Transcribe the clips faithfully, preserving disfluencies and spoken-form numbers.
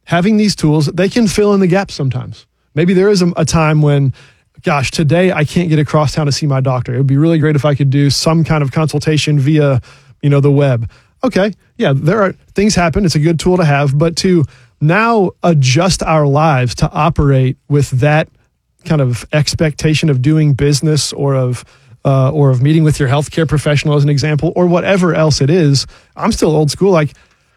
having these tools, they can fill in the gaps sometimes. Maybe there is a, a time when, gosh, today I can't get across town to see my doctor. It would be really great if I could do some kind of consultation via, you know, the web. Okay, yeah, there are things happen. It's a good tool to have, but to now adjust our lives to operate with that kind of expectation of doing business or of uh, or of meeting with your healthcare professional as an example, or whatever else it is. I'm still old school. Like,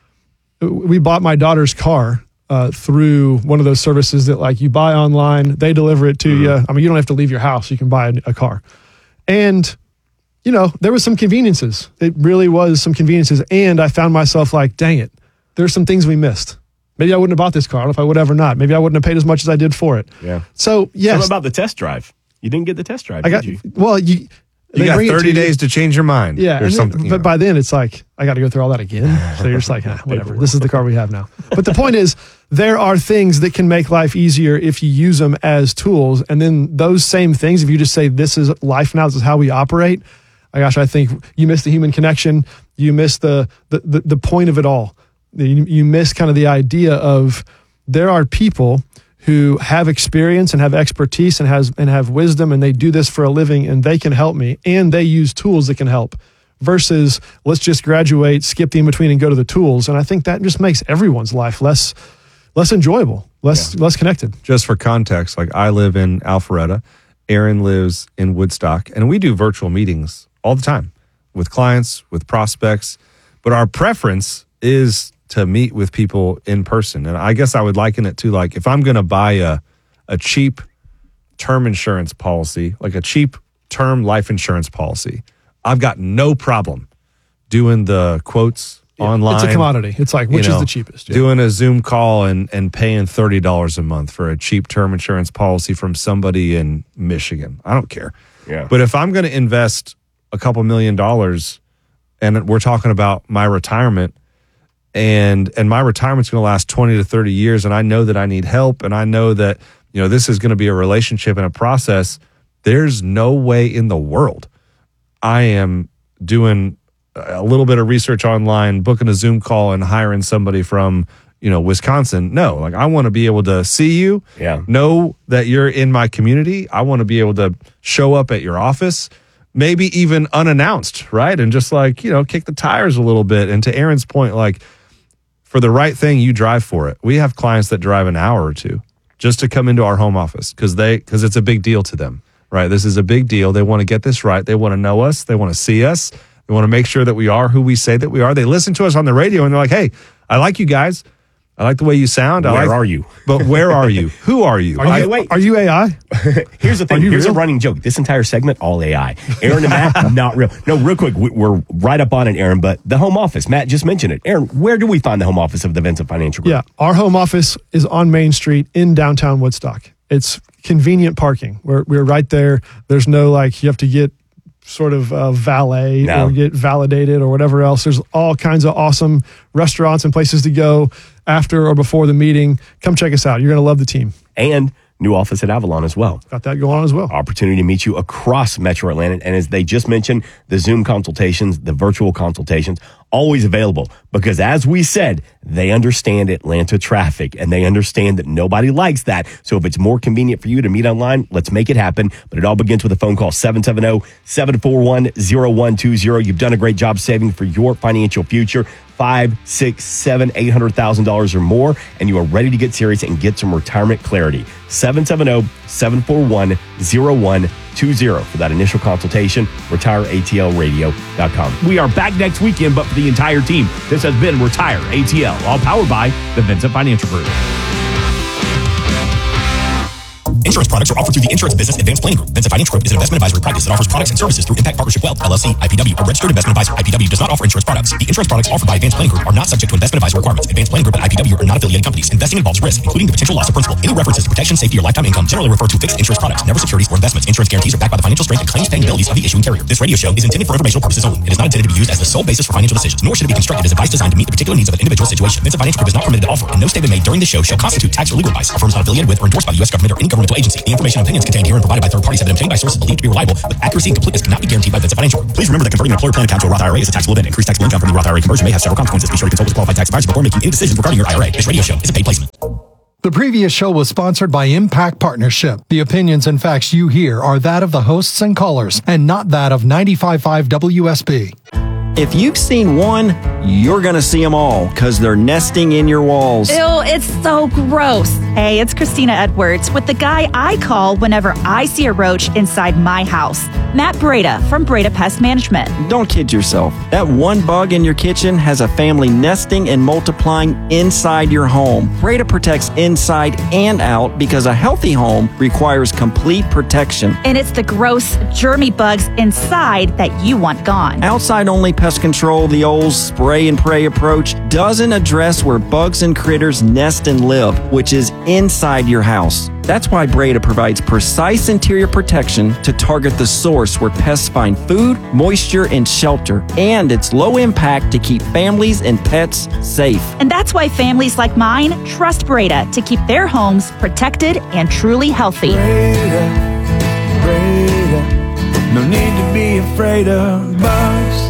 we bought my daughter's car uh, through one of those services that, like, you buy online, they deliver it to mm-hmm. you. I mean, you don't have to leave your house. You can buy a, a car. And, you know, there was some conveniences. It really was some conveniences. And I found myself like, dang it, there's some things we missed. Maybe I wouldn't have bought this car. I don't know if I would have or not. Maybe I wouldn't have paid as much as I did for it. Yeah. So, yes. What about the test drive? You didn't get the test drive, I got, did you? Well, you... You got thirty days to change your mind. Yeah, or then, something. but know. by then it's like, I got to go through all that again. So you're just like, eh, whatever. This is the car we have now. But the point is, there are things that can make life easier if you use them as tools. And then those same things, if you just say, this is life now, this is how we operate. My gosh, I think you miss the human connection. You miss the the, the, the point of it all. You, you miss kind of the idea of there are people who have experience and have expertise and has and have wisdom, and they do this for a living, and they can help me, and they use tools that can help, versus let's just graduate, skip the in-between, and go to the tools. And I think that just makes everyone's life less less enjoyable, less yeah. less connected. Just for context, like, I live in Alpharetta, Aaron lives in Woodstock, and we do virtual meetings all the time with clients, with prospects, but our preference is to meet with people in person. And I guess I would liken it to, like, if I'm going to buy a a cheap term insurance policy, like a cheap term life insurance policy, I've got no problem doing the quotes yeah, online. It's a commodity. It's like, which you know, is the cheapest? Yeah. Doing a Zoom call and, and paying thirty dollars a month for a cheap term insurance policy from somebody in Michigan. I don't care. Yeah. But if I'm going to invest a couple million dollars, and we're talking about my retirement, And and my retirement's going to last twenty to thirty years, and I know that I need help, and I know that, you know, this is going to be a relationship and a process. There's no way in the world I am doing a little bit of research online, booking a Zoom call, and hiring somebody from, you know, Wisconsin. No, like, I want to be able to see you, yeah. know that you're in my community. I want to be able to show up at your office, maybe even unannounced, right? And just, like, you know, kick the tires a little bit. And to Aaron's point, like, for the right thing, you drive for it. We have clients that drive an hour or two just to come into our home office because they because it's a big deal to them, right? This is a big deal. They want to get this right. They want to know us. They want to see us. They want to make sure that we are who we say that we are. They listen to us on the radio, and they're like, hey, I like you guys. I like the way you sound. Where I like, are you? But where are you? Who are you? Are you, I, wait. Are you A I? Here's the thing. Here's real? a running joke. This entire segment, all A I. Aaron and Matt, not real. No, real quick, we're right up on it, Aaron, but the home office, Matt just mentioned it. Aaron, where do we find the home office of the Vincent Financial Group? Yeah, our home office is on Main Street in downtown Woodstock. It's convenient parking. We're, we're right there. There's no, like, you have to get sort of uh, valet no. or get validated or whatever else. There's all kinds of awesome restaurants and places to go after or before the meeting. Come check us out. You're going to love the team. And new office at Avalon as well. Got that going on as well. Opportunity to meet you across Metro Atlanta. And as they just mentioned, the Zoom consultations, the virtual consultations, always available. Because as we said, they understand Atlanta traffic and they understand that nobody likes that. So if it's more convenient for you to meet online, let's make it happen. But it all begins with a phone call, seven seven zero, seven four one, zero one two zero. You've done a great job saving for your financial future. Five, six, seven, eight hundred thousand dollars or more, and you are ready to get serious and get some retirement clarity. seven seven zero, seven four one, zero one two zero for that initial consultation. retire A T L radio dot com. We are back next weekend, but for the entire team, this has been Retire A T L, all powered by the Vincent Financial Group. Insurance products are offered through the Insurance Business Advanced Planning Group. Vincent Financial Group is an investment advisory practice that offers products and services through Impact Partnership Wealth, L L C, I P W, a registered investment advisor. I P W does not offer insurance products. The insurance products offered by Advanced Planning Group are not subject to investment advisor requirements. Advanced Planning Group and I P W are not affiliated companies. Investing involves risk, including the potential loss of principal. Any references to protection, safety, or lifetime income generally refer to fixed insurance products, never securities or investments. Insurance guarantees are backed by the financial strength and claims paying abilities of the issuing carrier. This radio show is intended for informational purposes only. It is not intended to be used as the sole basis for financial decisions, nor should it be constructed as advice designed to meet the particular needs of an individual situation. Vincent Financial Group is not permitted to offer, and no statement made during the show shall constitute tax or legal advice. Our firm is not affiliated with or endorsed by the U S government or any governmental agency. The information and opinions contained here and provided by third parties have been obtained by sources believed to be reliable, but accuracy and completeness cannot be guaranteed by Vincent Financial Group. Please remember that converting an employer plan account to a Roth I R A is a taxable event. Increased taxable income from the Roth I R A conversion may have several consequences. Be sure to consult with a qualified tax advisor before making any decisions regarding your I R A. This radio show is a paid placement. The previous show was sponsored by Impact Partnership. The opinions and facts you hear are that of the hosts and callers, and not that of ninety-five point five W S B. If you've seen one, you're going to see them all because they're nesting in your walls. Ew, it's so gross. Hey, it's Christina Edwards with the guy I call whenever I see a roach inside my house. Matt Breda from Breda Pest Management. Don't kid yourself. That one bug in your kitchen has a family nesting and multiplying inside your home. Breda protects inside and out because a healthy home requires complete protection. And it's the gross, germy bugs inside that you want gone. Outside-only pest control, the old spray and pray approach, doesn't address where bugs and critters nest and live, which is inside your house. That's why Breda provides precise interior protection to target the source where pests find food, moisture, and shelter. And it's low impact to keep families and pets safe. And that's why families like mine trust Breda to keep their homes protected and truly healthy. Breda, Breda, no need to be afraid of bugs.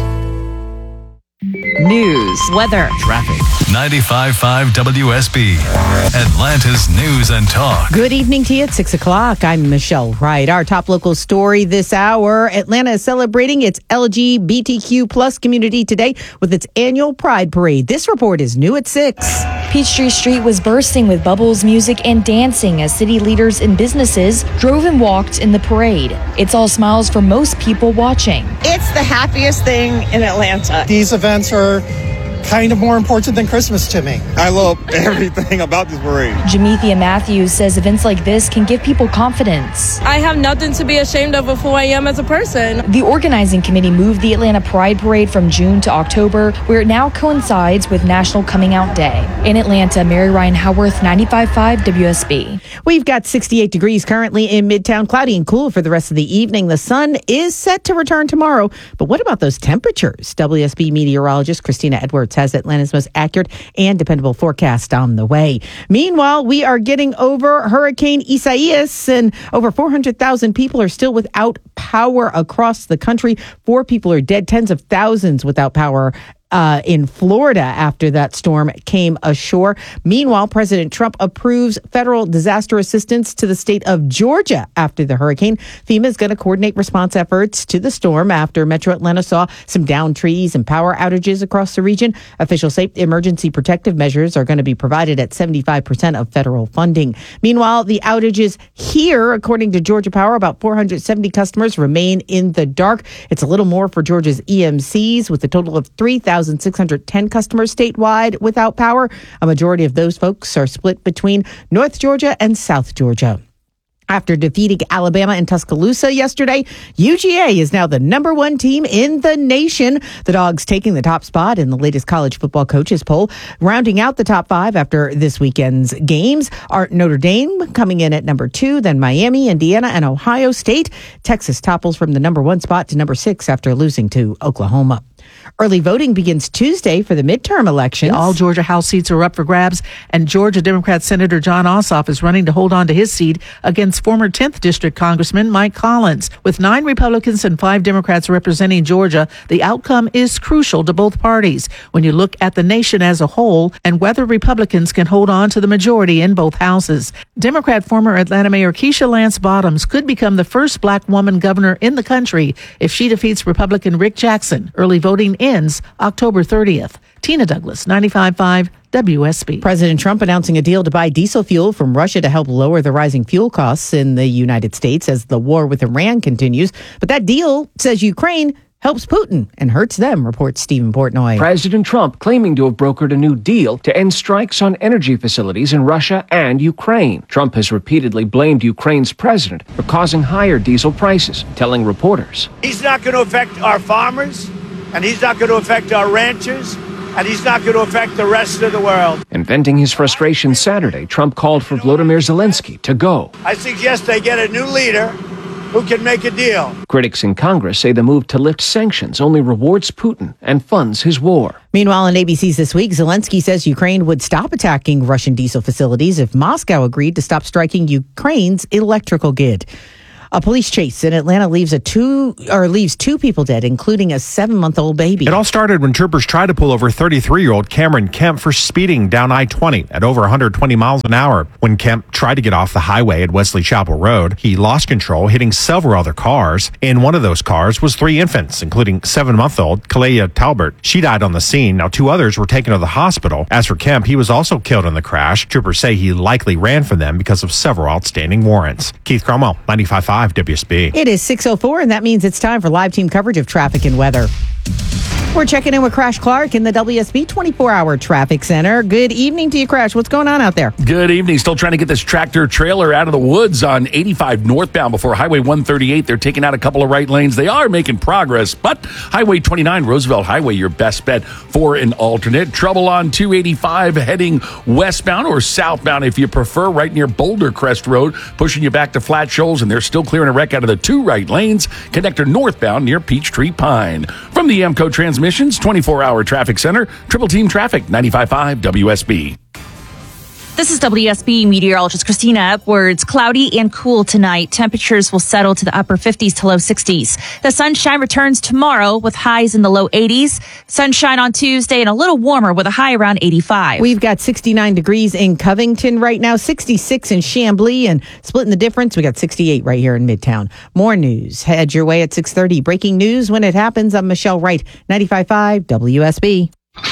News, weather, Traffic. ninety-five point five W S B, Atlanta's News and Talk. Good evening to you at six o'clock. I'm Michelle Wright. Our top local story this hour, Atlanta is celebrating its L G B T Q plus community today with its annual Pride Parade. This report is new at six. Peachtree Street was bursting with bubbles, music, and dancing as city leaders and businesses drove and walked in the parade. It's all smiles for most people watching. It's the happiest thing in Atlanta. These events are kind of more important than Christmas to me. I love everything about this parade. Jamethia Matthews says events like this can give people confidence. I have nothing to be ashamed of of who I am as a person. The organizing committee moved the Atlanta Pride Parade from June to October, where it now coincides with National Coming Out Day. In Atlanta, Mary Ryan Howarth, ninety-five point five W S B. We've got sixty-eight degrees currently in Midtown, cloudy and cool for the rest of the evening. The sun is set to return tomorrow, but what about those temperatures? W S B meteorologist Christina Edwards has Atlanta's most accurate and dependable forecast on the way. Meanwhile, we are getting over Hurricane Isaias, and over four hundred thousand people are still without power across the country. Four people are dead, tens of thousands without power Uh, in Florida after that storm came ashore. Meanwhile, President Trump approves federal disaster assistance to the state of Georgia after the hurricane. FEMA is going to coordinate response efforts to the storm after Metro Atlanta saw some downed trees and power outages across the region. Officials say emergency protective measures are going to be provided at seventy-five percent of federal funding. Meanwhile, the outages here, according to Georgia Power, about four hundred seventy customers remain in the dark. It's a little more for Georgia's E M Cs, with a total of three thousand six hundred ten customers statewide without power. A majority of those folks are split between North Georgia and South Georgia. After defeating Alabama in Tuscaloosa yesterday, U G A is now the number one team in the nation. The Dogs taking the top spot in the latest college football coaches poll. Rounding out the top five after this weekend's games are Notre Dame coming in at number two, then Miami, Indiana, and Ohio State. Texas topples from the number one spot to number six after losing to Oklahoma. Early voting begins Tuesday for the midterm elections. All Georgia House seats are up for grabs, and Georgia Democrat Senator John Ossoff is running to hold on to his seat against former tenth District Congressman Mike Collins. With nine Republicans and five Democrats representing Georgia, the outcome is crucial to both parties when you look at the nation as a whole and whether Republicans can hold on to the majority in both houses. Democrat former Atlanta Mayor Keisha Lance Bottoms could become the first black woman governor in the country if she defeats Republican Rick Jackson. Early voting ends October thirtieth. Tina Douglas, ninety-five point five W S B. President Trump announcing a deal to buy diesel fuel from Russia to help lower the rising fuel costs in the United States as the war with Iran continues. But that deal, says Ukraine, helps Putin and hurts them, reports Stephen Portnoy. President Trump claiming to have brokered a new deal to end strikes on energy facilities in Russia and Ukraine. Trump has repeatedly blamed Ukraine's president for causing higher diesel prices, telling reporters, "He's not going to affect our farmers, and he's not going to affect our ranchers, and he's not going to affect the rest of the world." And venting his frustration Saturday, Trump called for Volodymyr Zelensky to go. I suggest they get a new leader who can make a deal. Critics in Congress say the move to lift sanctions only rewards Putin and funds his war. Meanwhile, on A B C's This Week, Zelensky says Ukraine would stop attacking Russian diesel facilities if Moscow agreed to stop striking Ukraine's electrical grid. A police chase in Atlanta leaves a two or leaves two people dead, including a seven-month-old baby. It all started when troopers tried to pull over thirty-three-year-old Cameron Kemp for speeding down I twenty at over one hundred twenty miles an hour. When Kemp tried to get off the highway at Wesley Chapel Road, he lost control, hitting several other cars. In one of those cars was three infants, including seven-month-old Kalea Talbert. She died on the scene. Now, two others were taken to the hospital. As for Kemp, he was also killed in the crash. Troopers say he likely ran from them because of several outstanding warrants. Keith Cromwell, ninety-five point five W S B. It is six oh four, and that means it's time for live team coverage of traffic and weather. We're checking in with Crash Clark in the W S B twenty-four hour Traffic Center. Good evening to you, Crash. What's going on out there? Good evening. Still trying to get this tractor trailer out of the woods on eighty-five northbound before Highway one thirty-eight. They're taking out a couple of right lanes. They are making progress, but Highway twenty-nine, Roosevelt Highway, your best bet for an alternate. Trouble on two eighty-five heading westbound or southbound if you prefer, right near Boulder Crest Road, pushing you back to Flat Shoals, and they're still clearing a wreck out of the two right lanes. Connector northbound near Peachtree Pine. From the Amco Transmissions twenty-four hour Traffic Center, Triple Team Traffic, ninety-five point five W S B. This is W S B meteorologist Christina Edwards. Cloudy and cool tonight. Temperatures will settle to the upper fifties to low sixties. The sunshine returns tomorrow with highs in the low eighties. Sunshine on Tuesday and a little warmer with a high around eighty-five. We've got sixty-nine degrees in Covington right now, sixty-six in Chamblee, and splitting the difference, we got sixty-eight right here in Midtown. More news. Head your way at six thirty. Breaking news when it happens. I'm Michelle Wright, ninety-five point five W S B.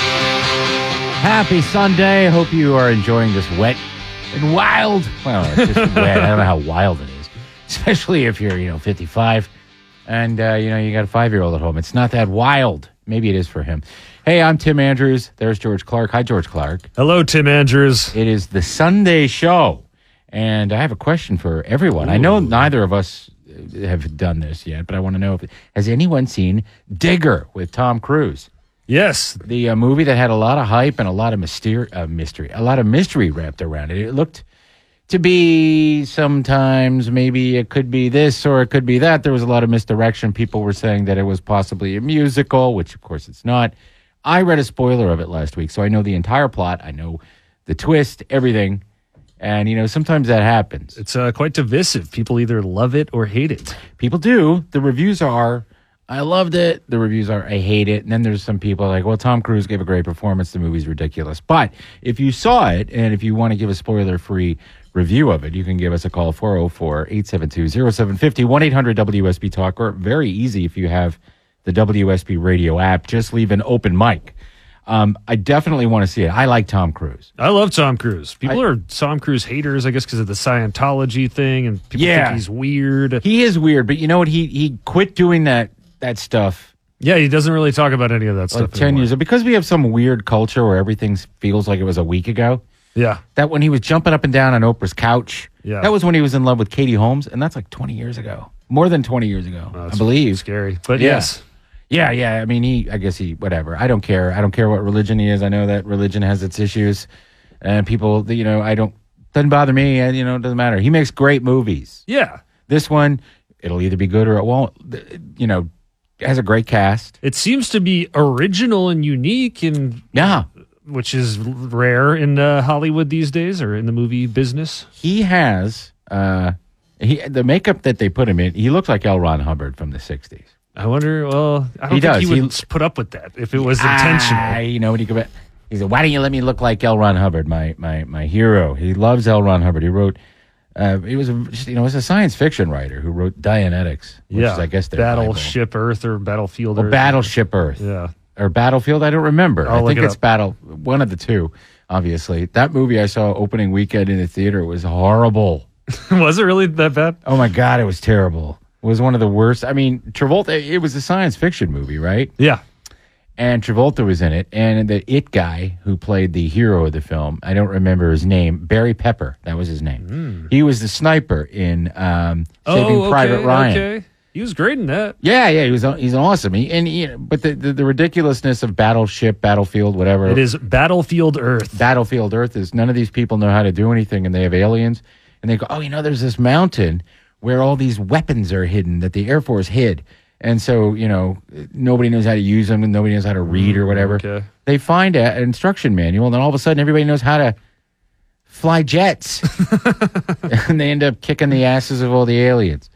Happy Sunday. Hope you are enjoying this wet and wild. Well, it's just wet. I don't know how wild it is, especially if you're, you know, fifty-five and, uh, you know, you got a five-year-old at home. It's not that wild. Maybe it is for him. Hey, I'm Tim Andrews. There's George Clark. Hi, George Clark. Hello, Tim Andrews. It is the Sunday show, and I have a question for everyone. Ooh. I know neither of us have done this yet, but I want to know, if has anyone seen Digger with Tom Cruise? Yes, the uh, movie that had a lot of hype and a lot of mystery, uh, mystery, a lot of mystery wrapped around it. It looked to be sometimes maybe it could be this or it could be that. There was a lot of misdirection. People were saying that it was possibly a musical, which of course it's not. I read a spoiler of it last week, so I know the entire plot. I know the twist, everything. And, you know, sometimes that happens. It's uh, quite divisive. People either love it or hate it. People do. The reviews are, I loved it. The reviews are, I hate it. And then there's some people like, well, Tom Cruise gave a great performance. The movie's ridiculous. But if you saw it, and if you want to give a spoiler-free review of it, you can give us a call, four oh four, eight seven two, oh seven five oh, one eight hundred W S B Talk, or very easy if you have the W S B radio app. Just leave an open mic. Um, I definitely want to see it. I like Tom Cruise. I love Tom Cruise. People I, are Tom Cruise haters, I guess, because of the Scientology thing, and people yeah, think he's weird. He is weird, but you know what? He he quit doing that that stuff. Yeah, he doesn't really talk about any of that stuff like ten anymore. years ago. Because we have some weird culture where everything feels like it was a week ago. Yeah. That when he was jumping up and down on Oprah's couch. Yeah. That was when he was in love with Katie Holmes, and that's like twenty years ago. More than twenty years ago, oh, I believe. Scary. But yeah. yes. Yeah, yeah. I mean, he, I guess he, whatever. I don't care. I don't care what religion he is. I know that religion has its issues. And people, you know, I don't, doesn't bother me. And, you know, it doesn't matter. He makes great movies. Yeah. This one, it'll either be good or it won't. You know, it has a great cast. It seems to be original and unique, and yeah, which is rare in uh, Hollywood these days, or in the movie business. He has, uh, he the makeup that they put him in, he looks like L. Ron Hubbard from the sixties. I wonder, well, I don't he think does. he would he, put up with that if it was intentional. Ah, you know, when he go back, he said, why don't you let me look like L. Ron Hubbard, my my my hero? He loves L. Ron Hubbard. He wrote, uh, he was, a, you know, he was a science fiction writer who wrote Dianetics, which yeah, is, I guess, their Battleship Bible. Earth or Battlefield or Earth. Battleship Earth. Yeah. Or Battlefield, I don't remember. I'll I think it it's up. Battle, one of the two, obviously. That movie I saw opening weekend in the theater was horrible. Was it really that bad? Oh, my God, it was terrible. It was one of the worst. I mean, Travolta, it was a science fiction movie, right? Yeah. And Travolta was in it. And the It guy who played the hero of the film, I don't remember his name, Barry Pepper, that was his name. Mm. He was the sniper in um, Saving oh, okay, Private Ryan. Okay. He was great in that. Yeah, yeah, he was. He's awesome. He, and he, but the, the the ridiculousness of Battleship, Battlefield, whatever. It is Battlefield Earth. Battlefield Earth is none of these people know how to do anything, and they have aliens, and they go, oh, you know, there's this mountain where all these weapons are hidden that the Air Force hid, and so you know nobody knows how to use them, and nobody knows how to read or whatever. Okay. They find a, an instruction manual, and then all of a sudden everybody knows how to fly jets, and they end up kicking the asses of all the aliens.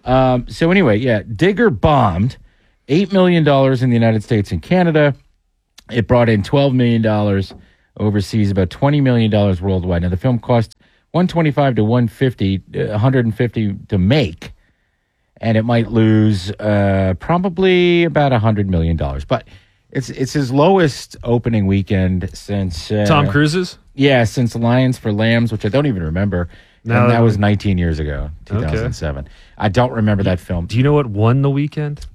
Um, so anyway, yeah, Digger bombed eight million dollars in the United States and Canada. It brought in twelve million dollars overseas, about twenty million dollars worldwide. Now, the film cost one twenty-five to one fifty, uh, one hundred fifty to make, and it might lose uh, probably about one hundred million dollars. But it's it's his lowest opening weekend since... Uh, Tom Cruise's? Yeah, since Lions for Lambs, which I don't even remember. No, and that was nineteen years ago, two thousand seven. Okay. I don't remember that film. Do you know what won the weekend?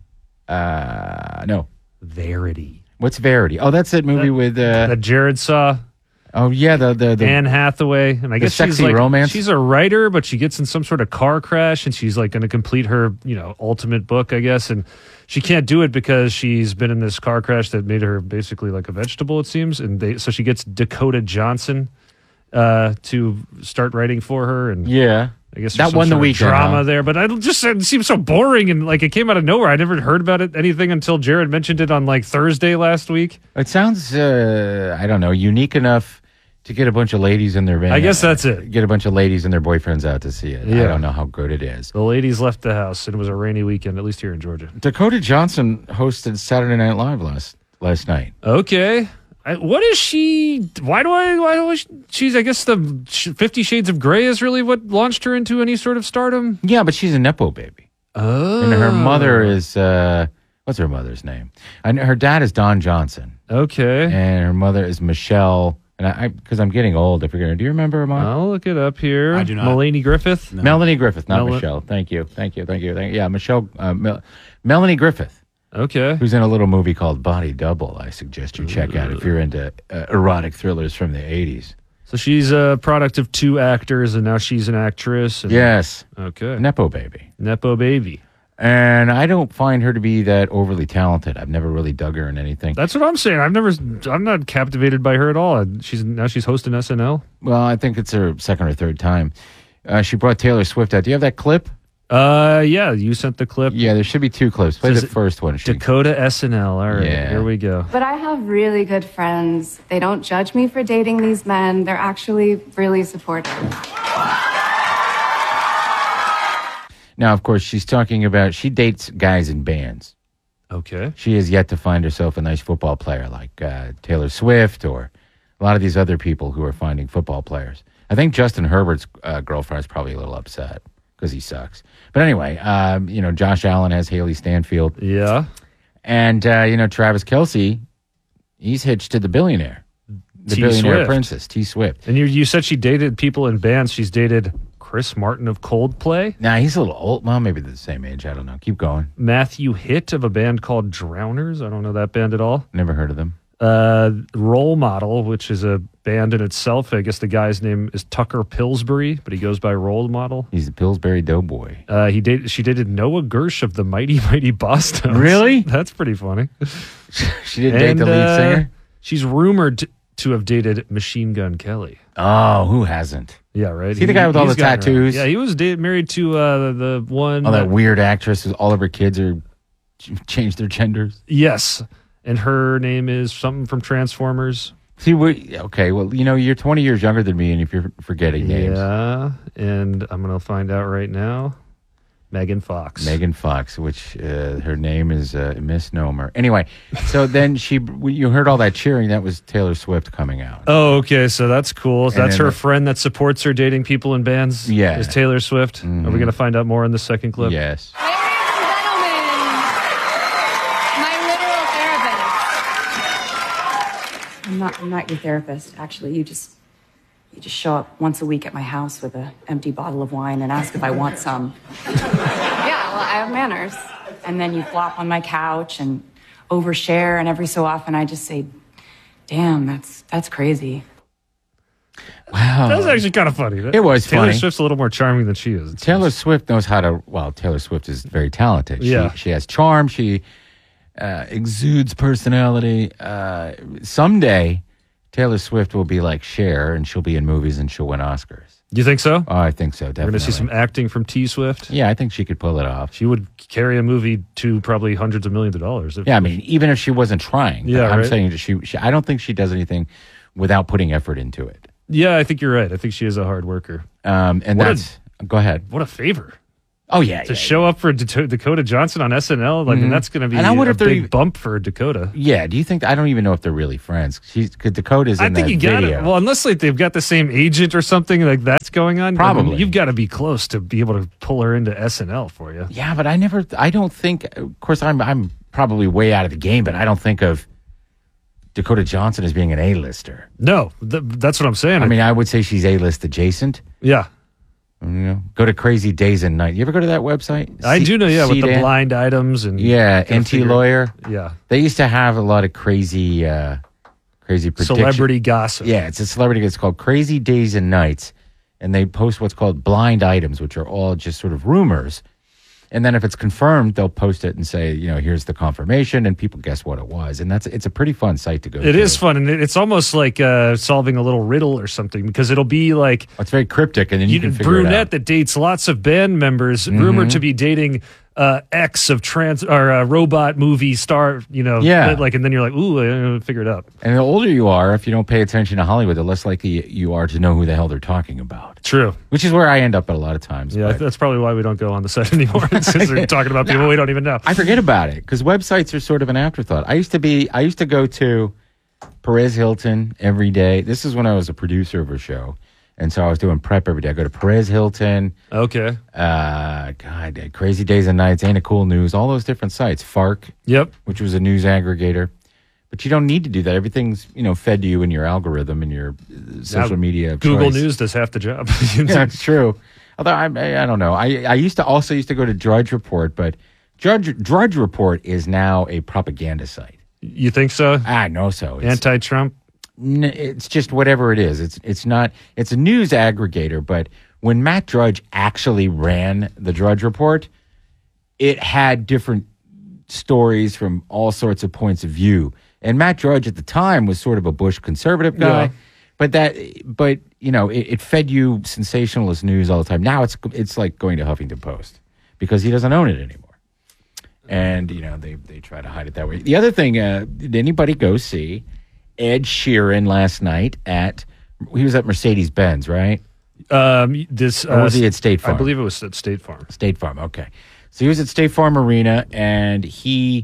Uh, no. Verity. What's Verity? Oh, that's that movie that, with... Uh, that Jared saw. Oh, yeah, the... the, the Anne Hathaway. And I guess sexy she's like, romance. She's a writer, but she gets in some sort of car crash, and she's like going to complete her, you know, ultimate book, I guess, and she can't do it because she's been in this car crash that made her basically like a vegetable, it seems, and they so she gets Dakota Johnson uh, to start writing for her, and yeah, I guess that won the weekend. Drama huh? there, but I just it seems so boring and like it came out of nowhere. I never heard about it anything until Jared mentioned it on like Thursday last week. It sounds uh, I don't know unique enough to get a bunch of ladies in their van. I guess that's it. Get a bunch of ladies and their boyfriends out to see it. Yeah. I don't know how good it is. The ladies left the house, and it was a rainy weekend, at least here in Georgia. Dakota Johnson hosted Saturday Night Live last last night. Okay. I, what is she? Why do I? Why do I? She's. I guess the Fifty Shades of Grey is really what launched her into any sort of stardom. Yeah, but she's a nepo baby. Oh, and her mother is uh, what's her mother's name? I know her dad is Don Johnson. Okay, and her mother is Michelle. And I, because I'm getting old, if you're gonna, do you remember her mom? I'll look it up here. I do not. Melanie Griffith. No. Melanie Griffith, not Mel- Michelle. Thank you, thank you, thank you, thank you. Yeah, Michelle, uh, Mel- Melanie Griffith. Okay. Who's in a little movie called Body Double? I suggest you check out if you're into uh, erotic thrillers from the eighties. So she's a product of two actors, and now she's an actress. And, yes. Okay. Nepo baby. Nepo baby. And I don't find her to be that overly talented. I've never really dug her in anything. That's what I'm saying. I've never, I'm not captivated by her at all. She's now she's hosting S N L. Well, I think it's her second or third time. Uh, she brought Taylor Swift out. Do you have that clip? Uh, yeah, you sent the clip. Yeah, there should be two clips. Play Says the first one. She... Dakota S N L. All right, Yeah. here we go. But I have really good friends. They don't judge me for dating these men. They're actually really supportive. Now, of course, she's talking about, she dates guys in bands. Okay. She has yet to find herself a nice football player like uh, Taylor Swift or a lot of these other people who are finding football players. I think Justin Herbert's uh, girlfriend is probably a little upset because he sucks. But anyway, um, you know, Josh Allen has Haley Stanfield. Yeah. And, uh, you know, Travis Kelce, he's hitched to the billionaire. The T. billionaire Swift. princess, T. Swift. And you you said she dated people in bands. She's dated Chris Martin of Coldplay. Nah, he's a little old. Well, maybe they're the same age. I don't know. Keep going. Matthew Hitt of a band called Drowners. I don't know that band at all. Never heard of them. Uh, Role Model, which is a band in itself. I guess the guy's name is Tucker Pillsbury, but he goes by Role Model. He's a Pillsbury Doughboy. Uh, he dated. She dated Noah Gersh of the Mighty Mighty Boston. Really? That's pretty funny. She didn't date the lead uh, singer? She's rumored to, to have dated Machine Gun Kelly. Oh, who hasn't? Yeah, right. Is he the guy with all he's the gotten tattoos? around. Yeah, he was da- married to uh, the, the one. Oh, that weird actress who all of her kids are changed their genders. Yes, and her name is something from Transformers. See, we okay. Well, you know, you're twenty years younger than me, and if you're forgetting names, Yeah, and I'm gonna find out right now. Megan Fox. Megan Fox, which uh, her name is uh, a misnomer. Anyway, so then she, when you heard all that cheering. That was Taylor Swift coming out. Oh, okay, so that's cool. And That's then her the- friend that supports her dating people in bands. Yeah. is Taylor Swift. Are we gonna find out more in the second clip? Yes. My literal therapist. I'm not, I'm not your therapist, actually. You just, you just show up once a week at my house with an empty bottle of wine and ask if I want some. Yeah, well, I have manners. And then you flop on my couch and overshare, and every so often I just say, damn, that's that's crazy. Wow. That was actually kind of funny. It was Taylor funny. Swift's a little more charming than she is. Taylor Swift knows how to. Well, Taylor Swift is very talented. Yeah. She, she has charm. She uh, exudes personality. Uh, someday, Taylor Swift will be like Cher, and she'll be in movies and she'll win Oscars. Do you think so? Oh, I think so. Definitely. We're going to see some acting from T Swift. Yeah, I think she could pull it off. She would carry a movie to probably hundreds of millions of dollars. If, Yeah, I mean, even if she wasn't trying. Yeah, I'm right. saying she, she. I don't think she does anything without putting effort into it. Yeah, I think you're right. I think she is a hard worker. Um, and What a- that's. Go ahead. What a favor Oh yeah, to yeah, show up for D- Dakota Johnson on S N L. Like, I mean, Mhm. that's going to be And I wonder a if they're big even- bump for Dakota. Yeah. Do you think? I don't even know if they're really friends. She's because Dakota's in I think that you got video. it. Well, unless like they've got the same agent or something like that's going on. I mean, Probably. you've got to be close to be able to pull her into S N L for you. Yeah, but I never. I don't think. Of course, I'm. I'm probably way out of the game, but I don't think of Dakota Johnson as being an A-lister. No, th- that's what I'm saying. I mean, I would say she's A-list adjacent. Yeah. You know, go to Crazy Days and Nights. You ever go to that website? I C- do know, yeah, with the C-Dan? blind items and Yeah, kinda N T figure- Lawyer. Yeah. They used to have a lot of crazy, uh, crazy prediction. Celebrity gossip. Yeah, it's a celebrity. It's called Crazy Days and Nights, and they post what's called blind items, which are all just sort of rumors. And then if it's confirmed, they'll post it and say, you know, here's the confirmation, and people guess what it was. And that's it's a pretty fun site to go to. It is fun, and it- it's almost like uh, solving a little riddle or something because it'll be like It's very cryptic, and then you, you can figure brunette it out. that dates lots of band members, rumored Mhm. to be dating uh, X of trans or uh, robot movie star. You know, Yeah. but, like, and then you're like, ooh, I don't figure it out. And the older you are, if you don't pay attention to Hollywood, the less likely you are to know who the hell they're talking about. True. Which is where I end up at a lot of times. Yeah, but- that's probably why we don't go on the set anymore because they're talking about people we don't even know. I forget about it because websites are sort of an afterthought. I used to be, I used to go to Perez Hilton every day. This is when I was a producer of a show. And so I was doing prep every day. I go to Perez Hilton. Okay. Uh, God, Crazy Days and Nights, Ain't It Cool News, all those different sites. Fark. Yep. Which was a news aggregator. But you don't need to do that. Everything's, you know, fed to you in your algorithm and your uh, social Now, media. of Google choice. News does half the job. Yeah, it's true. Although I, I, I don't know. I, I used to also used to go to Drudge Report, but Drudge Drudge Report is now a propaganda site. You think so? I know so. It's, Anti-Trump? n- it's just whatever it is. It's it's not. It's a news aggregator. But when Matt Drudge actually ran the Drudge Report, it had different stories from all sorts of points of view. And Matt Drudge at the time was sort of a Bush conservative guy. Yeah. But that, but you know, it, it fed you sensationalist news all the time. Now it's it's like going to Huffington Post because he doesn't own it anymore, and you know they they try to hide it that way. The other thing, uh, did anybody go see Ed Sheeran last night at? He was at Mercedes Benz, right? Um, this Or was uh, he at State Farm? I believe it was at State Farm. State Farm, okay. So he was at State Farm Arena, and he,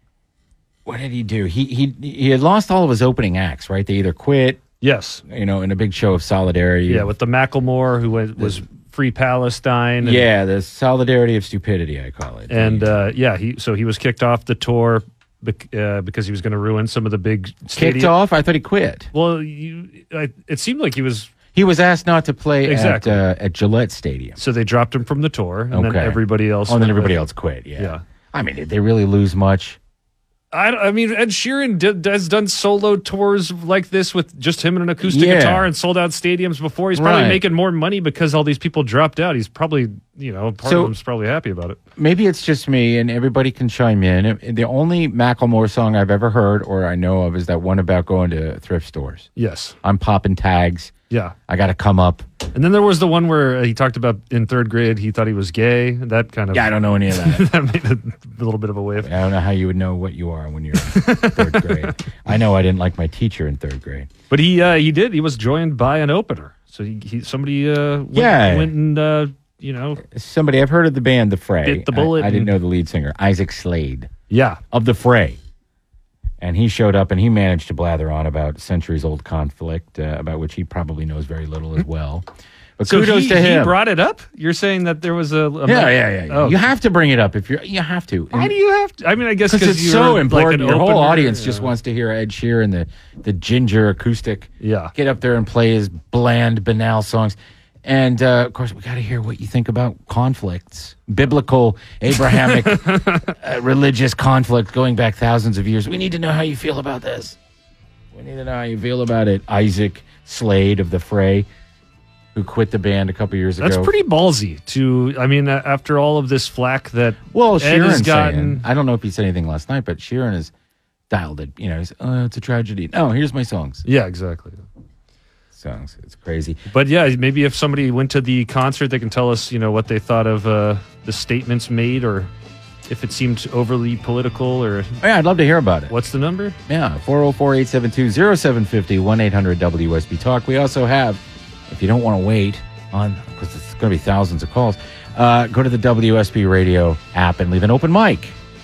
what did he do? He he he had lost all of his opening acts, right? They either quit, yes, you know, in a big show of solidarity. Yeah, with the Macklemore who went, was Free Palestine. And, yeah, the solidarity of stupidity, I call it. and uh, yeah, he so he was kicked off the tour bec- uh, because he was going to ruin some of the big Kicked stadium- off? I thought he quit. Well, you, I, it seemed like he was. He was asked not to play Exactly. at uh, at Gillette Stadium. So they dropped him from the tour, and then Okay. everybody else. Oh, and then went everybody with- else quit. Yeah. Yeah. I mean, did they really lose much? I, I mean, Ed Sheeran did, has done solo tours like this with just him and an acoustic Yeah. guitar and sold out stadiums before. He's probably Right. making more money because all these people dropped out. He's probably, you know, part So- of him's probably happy about it. Maybe it's just me, and everybody can chime in. It- The only Macklemore song I've ever heard or I know of is that one about going to thrift stores. Yes. I'm popping tags. Yeah. I got to come up. And then there was the one where uh, he talked about in third grade, he thought he was gay. That kind of. Yeah, I don't know any of that. that made a little bit of a wave. I don't know how you would know what you are when you're in third grade. I know I didn't like my teacher in third grade. But he uh, he did. He was joined by an opener. So he, he somebody uh, went, Yeah. went and, uh, you know. Somebody, I've heard of the band The Fray. Bit the bullet I, I didn't and- know the lead singer, Isaac Slade. Yeah. Of The Fray. And he showed up and he managed to blather on about centuries old conflict, uh, about which he probably knows very little as well. But So kudos he, to him. he brought it up? You're saying that there was a. a yeah, yeah, yeah. yeah. Oh. You have to bring it up if you're. You have to. Why do you have to? I mean, I guess Because because it's so important. Your whole audience just wants to hear Ed Sheeran, the the ginger acoustic, yeah, get up there and play his bland, banal songs. And uh, of course, we got to hear what you think about conflicts, biblical, Abrahamic, uh, religious conflict going back thousands of years. We need to know how you feel about this. We need to know how you feel about it. Isaac Slade of The Fray, who quit the band a couple years ago. That's pretty ballsy. To I mean, uh, after all of this flack that Well, Ed Sheeran's has gotten, saying, I don't know if he said anything last night, but Sheeran has dialed it. You know, he's, oh, it's a tragedy. No, here's my songs. Yeah, exactly. Songs. It's crazy. But yeah, maybe if somebody went to the concert, they can tell us, you know, what they thought of uh, the statements made, or if it seemed overly political, or yeah, I'd love to hear about it. What's the number? Yeah, four oh four, eight seven two, oh seven five oh, one eight hundred W S B Talk. We also have, if you don't want to wait, on, because it's going to be thousands of calls, uh, go to the W S B Radio app and leave an open mic.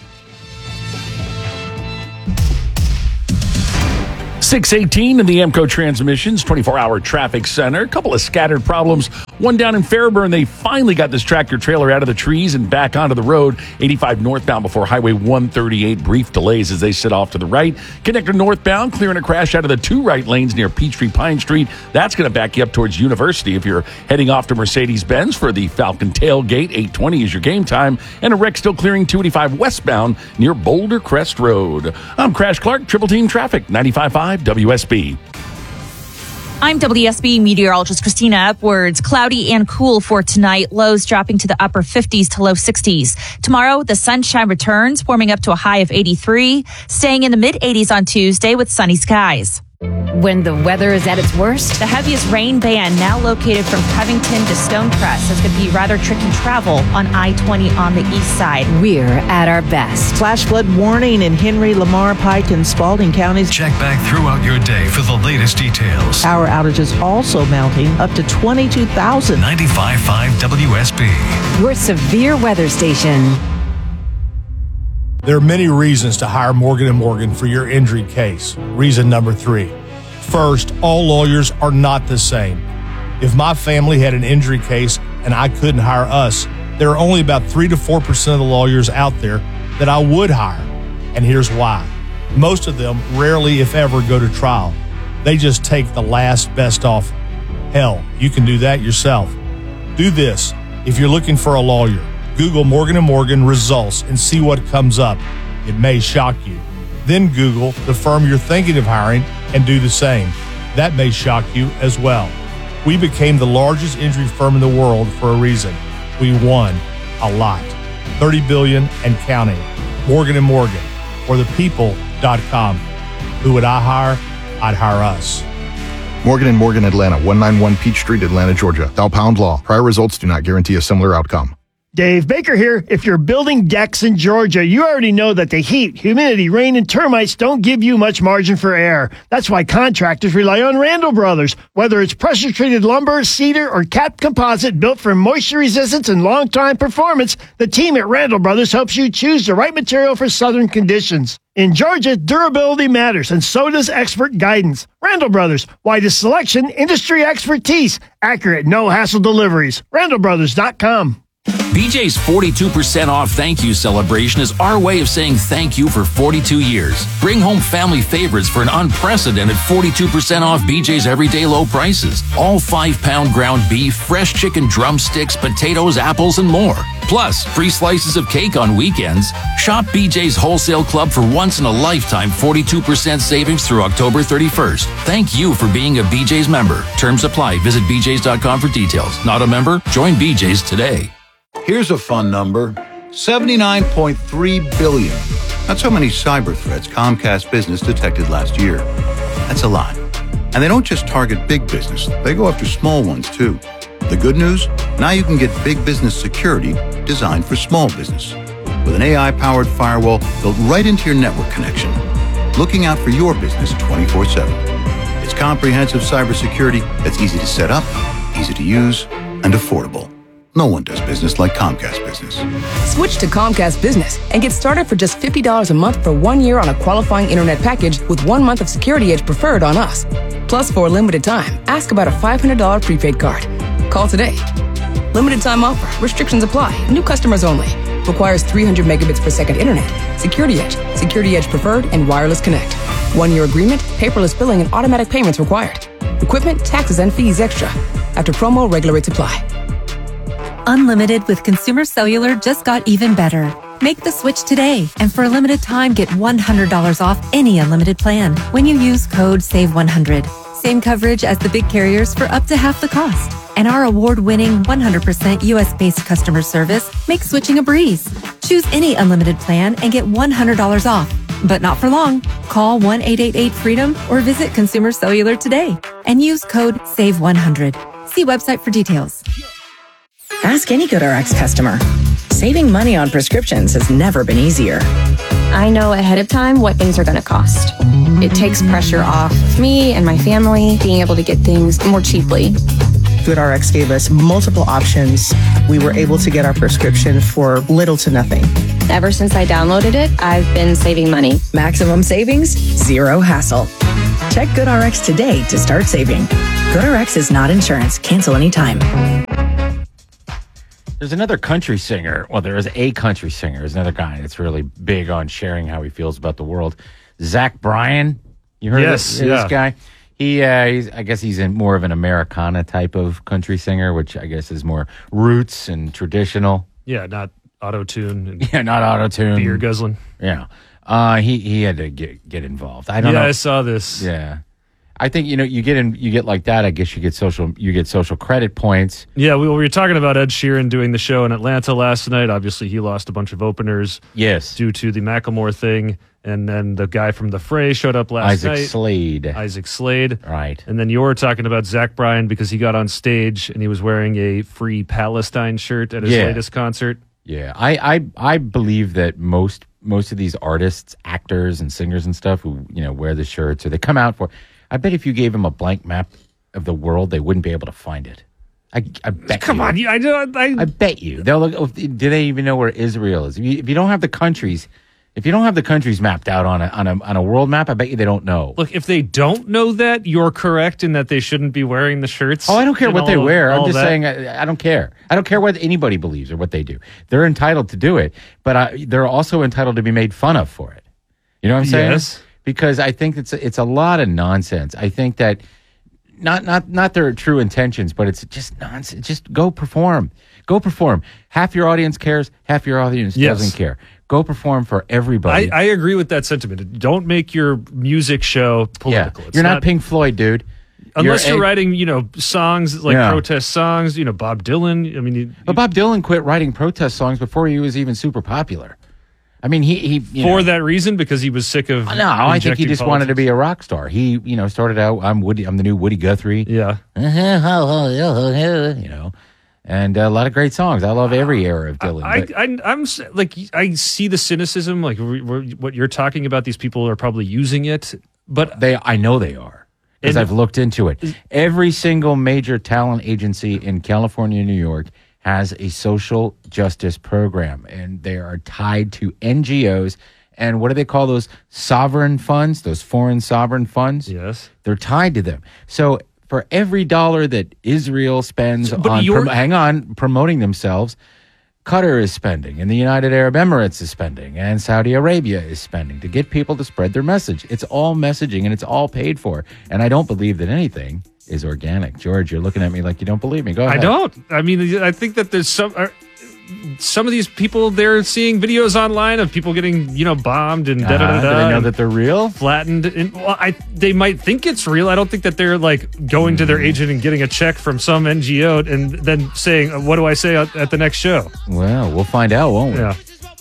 six eighteen in the Amco Transmissions twenty-four hour traffic center. A couple of scattered problems. One down in Fairburn. They finally got this tractor trailer out of the trees and back onto the road. eighty-five northbound before Highway one thirty-eight. Brief delays as they sit off to the right. Connector northbound, clearing a crash out of the two right lanes near Peachtree Pine Street. That's going to back you up towards University if you're heading off to Mercedes-Benz for the Falcon Tailgate. eight twenty is your game time. And a wreck still clearing two eighty-five westbound near Boulder Crest Road. I'm Crash Clark, Triple Team Traffic, ninety-five point five W S B. I'm W S B meteorologist Christina Edwards. Cloudy and cool for tonight. Lows dropping to the upper fifties to low sixties. Tomorrow, the sunshine returns, warming up to a high of eighty-three, staying in the mid eighties on Tuesday with sunny skies. When the weather is at its worst, the heaviest rain band now located from Covington to Stonecrest is going to be rather tricky travel on I twenty on the east side. We're at our best. Flash flood warning in Henry, Lamar, Pike, and Spalding counties. Check back throughout your day for the latest details. Power outages also mounting up to twenty-two thousand. ninety-five point five W S B. Your severe weather station. There are many reasons to hire Morgan and Morgan for your injury case. Reason number three. First, all lawyers are not the same. If my family had an injury case and I couldn't hire us, there are only about three to four percent of the lawyers out there that I would hire. And here's why. Most of them rarely, if ever, go to trial. They just take the last best offer. Hell, you can do that yourself. Do this. If you're looking for a lawyer, Google Morgan and Morgan results and see what comes up. It may shock you. Then Google the firm you're thinking of hiring and do the same. That may shock you as well. We became the largest injury firm in the world for a reason. We won a lot. thirty billion dollars and counting. Morgan and Morgan, or the people dot com. Who would I hire? I'd hire us. Morgan and Morgan Atlanta, one ninety-one Peach Street, Atlanta, Georgia. Thou pound law. Prior results do not guarantee a similar outcome. Dave Baker here. If you're building decks in Georgia, you already know that the heat, humidity, rain, and termites don't give you much margin for error. That's why contractors rely on Randall Brothers. Whether it's pressure-treated lumber, cedar, or capped composite built for moisture resistance and long-time performance, the team at Randall Brothers helps you choose the right material for southern conditions. In Georgia, durability matters, and so does expert guidance. Randall Brothers, widest selection, industry expertise, accurate, no-hassle deliveries. Randall Brothers dot com. B J's forty-two percent off thank you celebration is our way of saying thank you for forty-two years. Bring home family favorites for an unprecedented forty-two percent off B J's everyday low prices. All five pound ground beef, fresh chicken drumsticks, potatoes, apples, and more. Plus, free slices of cake on weekends. Shop B J's Wholesale Club for once-in-a-lifetime forty-two percent savings through October thirty-first. Thank you for being a B J's member. Terms apply. Visit B J's dot com for details. Not a member? Join B J's today. Here's a fun number, seventy-nine point three billion. That's how many cyber threats Comcast Business detected last year. That's a lot. And they don't just target big business, they go after small ones too. The good news? Now you can get big business security designed for small business. With an A I-powered firewall built right into your network connection, looking out for your business twenty-four seven. It's comprehensive cybersecurity that's easy to set up, easy to use, and affordable. No one does business like Comcast Business. Switch to Comcast Business and get started for just fifty dollars a month for one year on a qualifying internet package with one month of Security Edge preferred on us. Plus, for a limited time, ask about a five hundred dollars prepaid card. Call today. Limited time offer. Restrictions apply. New customers only. Requires three hundred megabits per second internet. Security Edge, Security Edge preferred, and wireless connect. One year agreement, paperless billing, and automatic payments required. Equipment, taxes, and fees extra. After promo, regular rates apply. Unlimited with Consumer Cellular just got even better. Make the switch today, and for a limited time, get one hundred dollars off any unlimited plan when you use code save one hundred. Same coverage as the big carriers for up to half the cost. And our award-winning one hundred percent U S-based customer service makes switching a breeze. Choose any unlimited plan and get one hundred dollars off. But not for long. Call one eight eight eight freedom or visit Consumer Cellular today and use code save one hundred. See website for details. Ask any GoodRx customer. Saving money on prescriptions has never been easier. I know ahead of time what things are going to cost. It takes pressure off me and my family being able to get things more cheaply. GoodRx gave us multiple options. We were able to get our prescription for little to nothing. Ever since I downloaded it, I've been saving money. Maximum savings, zero hassle. Check GoodRx today to start saving. GoodRx is not insurance. Cancel anytime. There's another country singer. Well, there is a country singer. There's another guy that's really big on sharing how he feels about the world. Zach Bryan. You heard yes, of this, yeah. this guy? He, uh, he's, I guess he's in more of an Americana type of country singer, which I guess is more roots and traditional. Yeah, not auto-tune. And yeah, not auto-tune. Beer guzzling. Yeah. Uh, he, he had to get, get involved. I don't yeah, know. I saw this. Yeah. I think, you know, you get in, you get like that. I guess you get social, you get social credit points. Yeah, we, we were talking about Ed Sheeran doing the show in Atlanta last night. Obviously, he lost a bunch of openers. Yes. Due to the Macklemore thing. And then the guy from The Fray showed up last Isaac night. Slade. Isaac Slade. Right. And then you were talking about Zach Bryan because he got on stage and he was wearing a Free Palestine shirt at his Yeah. latest concert. Yeah. I, I, I believe that most, most of these artists, actors and singers and stuff who, you know, wear the shirts or they come out for, I bet if you gave them a blank map of the world, they wouldn't be able to find it. I, I bet Come you. on. you- I, don't- I, I bet you. They'll look, oh, do they even know where Israel is? If you, if you don't have the countries, if you don't have the countries mapped out on a, on a, on a world map, I bet you they don't know. Look, if they don't know that, you're correct in that they shouldn't be wearing the shirts. Oh, I don't care and what they all- wear. I'm all just that. saying, I, I don't care. I don't care what anybody believes or what they do. They're entitled to do it, but I, they're also entitled to be made fun of for it. You know what I'm saying? Yes. Because I think it's a, it's a lot of nonsense. I think that not not not their true intentions, but it's just nonsense. Just go perform. Go perform. Half your audience cares. Half your audience Yes. doesn't care. Go perform for everybody. I, I agree with that sentiment. Don't make your music show political. yeah. It's You're not, Pink Floyd, dude. Unless you're, a- writing, you know, songs like Yeah. protest songs, you know, Bob Dylan. I mean, you, But Bob Dylan quit writing protest songs before he was even super popular. I mean, he he you for know, that reason because he was sick of. no, I think he injecting just wanted to be a rock star. He, you know, started out. I'm Woody. I'm the new Woody Guthrie. Yeah. You know, and a lot of great songs. I love every era of Dylan. I, but- I, I'm s- like, I see the cynicism, like re- re- what you're talking about. These people are probably using it, but they, I know they are because And- I've looked into it. Every single major talent agency in California and New York has a social justice program, and they are tied to N G Os. And what do they call those sovereign funds? Those foreign sovereign funds? Yes. They're tied to them. So for every dollar that Israel spends So- but on, you're- prom- hang on, promoting themselves, Qatar is spending, and the United Arab Emirates is spending, and Saudi Arabia is spending to get people to spread their message. It's all messaging, and it's all paid for. And I don't believe that anything is organic. George, you're looking at me like you don't believe me. Go ahead. I don't. I mean, I think that there's some. Uh, some of these people, they're seeing videos online of people getting, you know, bombed and da da Uh-huh. da. Do they know and that they're real? Flattened. And, well, I they might think it's real. I don't think that they're like going to their agent and getting a check from some N G O and then saying, uh, "What do I say at, at the next show?" Well, we'll find out, won't we? Yeah.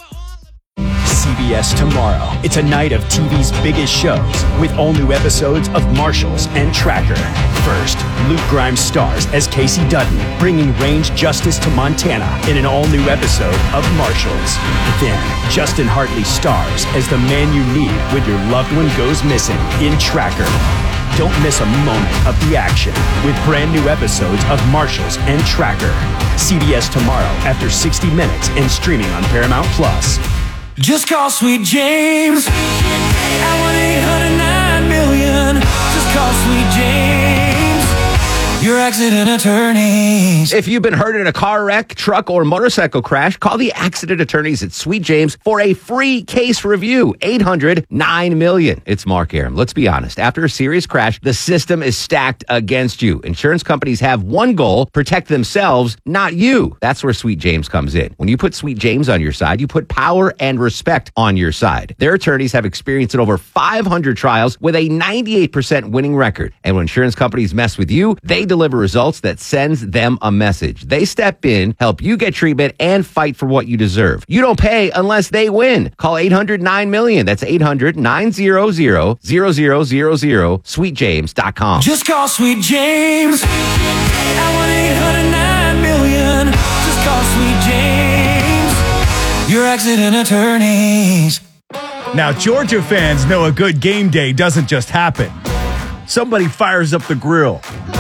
C B S Tomorrow. It's a night of T V's biggest shows with all new episodes of Marshalls and Tracker. First, Luke Grimes stars as Casey Dutton, bringing range justice to Montana in an all-new episode of Marshalls. Then, Justin Hartley stars as the man you need when your loved one goes missing in Tracker. Don't miss a moment of the action with brand new episodes of Marshalls and Tracker. C B S Tomorrow after sixty minutes and streaming on Paramount Plus. Just call Sweet James at one eight hundred nine million. Just call Sweet James, your accident attorneys. If you've been hurt in a car wreck, truck, or motorcycle crash, call the accident attorneys at Sweet James for a free case review. eight hundred nine million. It's Mark Aram. Let's be honest. After a serious crash, the system is stacked against you. Insurance companies have one goal: protect themselves, not you. That's where Sweet James comes in. When you put Sweet James on your side, you put power and respect on your side. Their attorneys have experience in over five hundred trials with a ninety-eight percent winning record. And when insurance companies mess with you, they deliver results that sends them a message. They step in, help you get treatment, and fight for what you deserve. You don't pay unless they win. Call eight hundred nine million. That's eight hundred nine hundred zero zero zero zero. sweet james dot com. Just call Sweet James at one eight hundred nine million. Just call Sweet James, your accident attorneys. Now, Georgia fans know a good game day doesn't just happen. Somebody fires up the grill.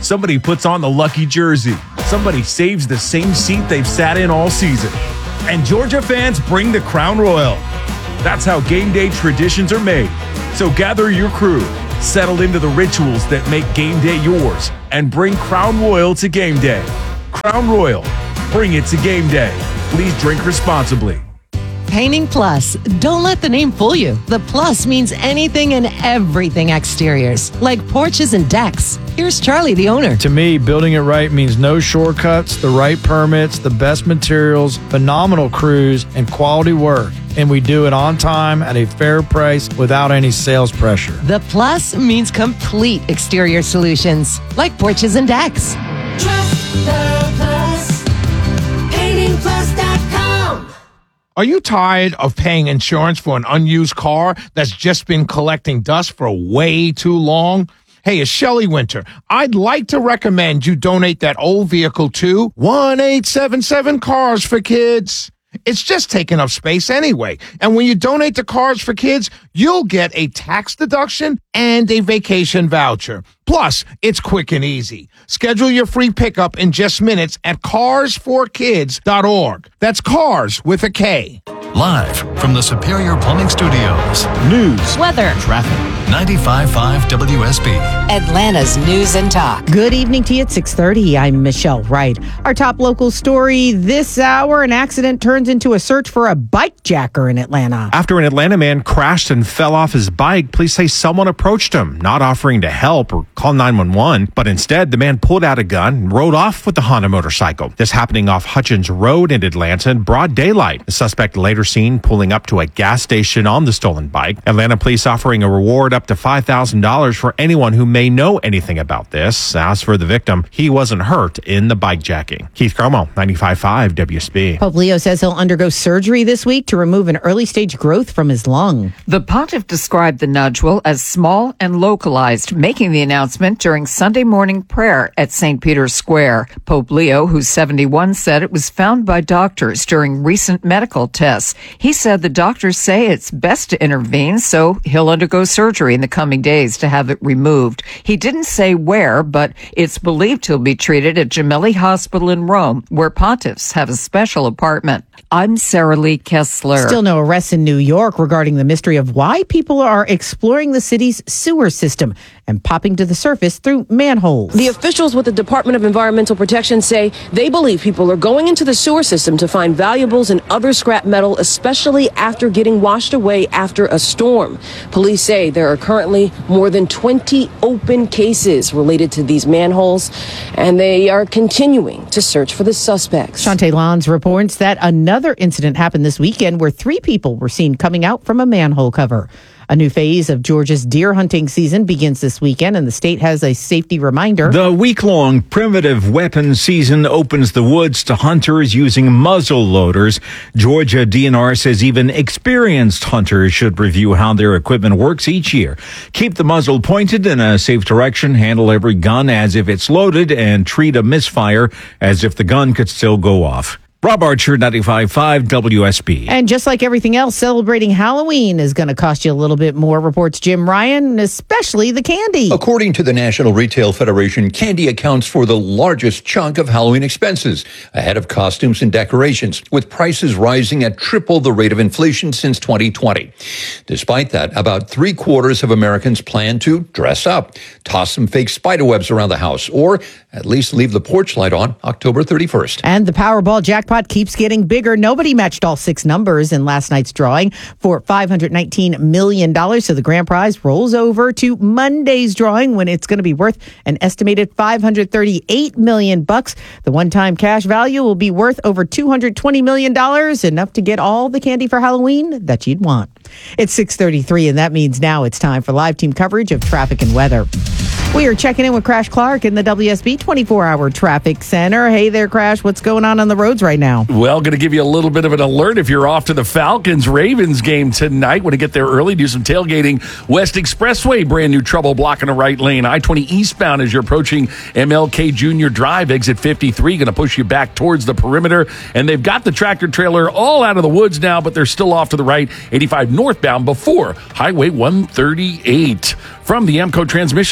Somebody puts on the lucky jersey. Somebody saves the same seat they've sat in all season. And Georgia fans bring the Crown Royal. That's how game day traditions are made. So gather your crew, settle into the rituals that make game day yours, and bring Crown Royal to game day. Crown Royal, bring it to game day. Please drink responsibly. Painting Plus. Don't let the name fool you. The Plus means anything and everything exteriors, like porches and decks. Here's Charlie, the owner. To me, building it right means no shortcuts, the right permits, the best materials, phenomenal crews, and quality work. And we do it on time at a fair price without any sales pressure. The Plus means complete exterior solutions, like porches and decks. Trust the Plus. painting plus dot com. Are you tired of paying insurance for an unused car that's just been collecting dust for way too long? Hey, it's Shelley Winter. I'd like to recommend you donate that old vehicle to one eight seven seven Cars for Kids. It's just taking up space anyway. And when you donate to Cars for Kids, you'll get a tax deduction and a vacation voucher. Plus, it's quick and easy. Schedule your free pickup in just minutes at cars for kids dot org. That's cars with a K. Live from the Superior Plumbing Studios. News, weather, Traffic. ninety-five point five W S B. Atlanta's news and talk. Good evening to you at six thirty. I'm Michelle Wright. Our top local story this hour, an accident turns into a search for a bike jacker in Atlanta. After an Atlanta man crashed and fell off his bike, police say someone approached him, not offering to help or call nine one one, but instead the man pulled out a gun and rode off with the Honda motorcycle. This happening off Hutchins Road in Atlanta in broad daylight. The suspect later seen pulling up to a gas station on the stolen bike. Atlanta police offering a reward up to five thousand dollars for anyone who may know anything about this. As for the victim, he wasn't hurt in the bike jacking. Keith Cromo, ninety-five point five W S B. Pope Leo says he'll undergo surgery this week to remove an early stage growth from his lung. The pontiff described the nodule as small and localized, making the announcement during Sunday morning prayer at Saint Peter's Square. Pope Leo, who's seventy-one, said it was found by doctors during recent medical tests. He said the doctors say it's best to intervene, so he'll undergo surgery in the coming days to have it removed. He didn't say where, but it's believed he'll be treated at Gemelli Hospital in Rome, where pontiffs have a special apartment. I'm Sarah Lee Kessler. Still no arrests in New York regarding the mystery of why people are exploring the city's sewer system and popping to the surface through manholes. The officials with the Department of Environmental Protection say they believe people are going into the sewer system to find valuables and other scrap metal, especially after getting washed away after a storm. Police say there are currently more than twenty open cases related to these manholes, and they are continuing to search for the suspects. Shantae Lons reports that another incident happened this weekend where three people were seen coming out from a manhole cover. A new phase of Georgia's deer hunting season begins this weekend, and the state has a safety reminder. The week-long primitive weapons season opens the woods to hunters using muzzle loaders. Georgia D N R says even experienced hunters should review how their equipment works each year. Keep the muzzle pointed in a safe direction, handle every gun as if it's loaded, and treat a misfire as if the gun could still go off. Rob Archer, ninety-five point five W S B. And just like everything else, celebrating Halloween is going to cost you a little bit more, reports Jim Ryan, especially the candy. According to the National Retail Federation, candy accounts for the largest chunk of Halloween expenses, ahead of costumes and decorations, with prices rising at triple the rate of inflation since twenty twenty. Despite that, about three quarters of Americans plan to dress up, toss some fake spiderwebs around the house, or at least leave the porch light on October thirty-first. And the Powerball jackpot keeps getting bigger. Nobody matched all six numbers in last night's drawing for five hundred nineteen million dollars. So the grand prize rolls over to Monday's drawing when it's going to be worth an estimated five hundred thirty-eight million bucks. The one-time cash value will be worth over two hundred twenty million dollars, enough to get all the candy for Halloween that you'd want. It's six thirty-three, and that means now it's time for live team coverage of traffic and weather. We are checking in with Crash Clark in the W S B twenty-four hour Traffic Center. Hey there, Crash. What's going on on the roads right now? Well, going to give you a little bit of an alert if you're off to the Falcons-Ravens game tonight. Want to get there early, do some tailgating. West Expressway, brand new trouble blocking a right lane. I twenty eastbound as you're approaching M L K Junior Drive, exit fifty-three, going to push you back towards the perimeter. And they've got the tractor trailer all out of the woods now, but they're still off to the right, eighty-five northbound before Highway one thirty-eight. From the Amco Transmissions twenty-four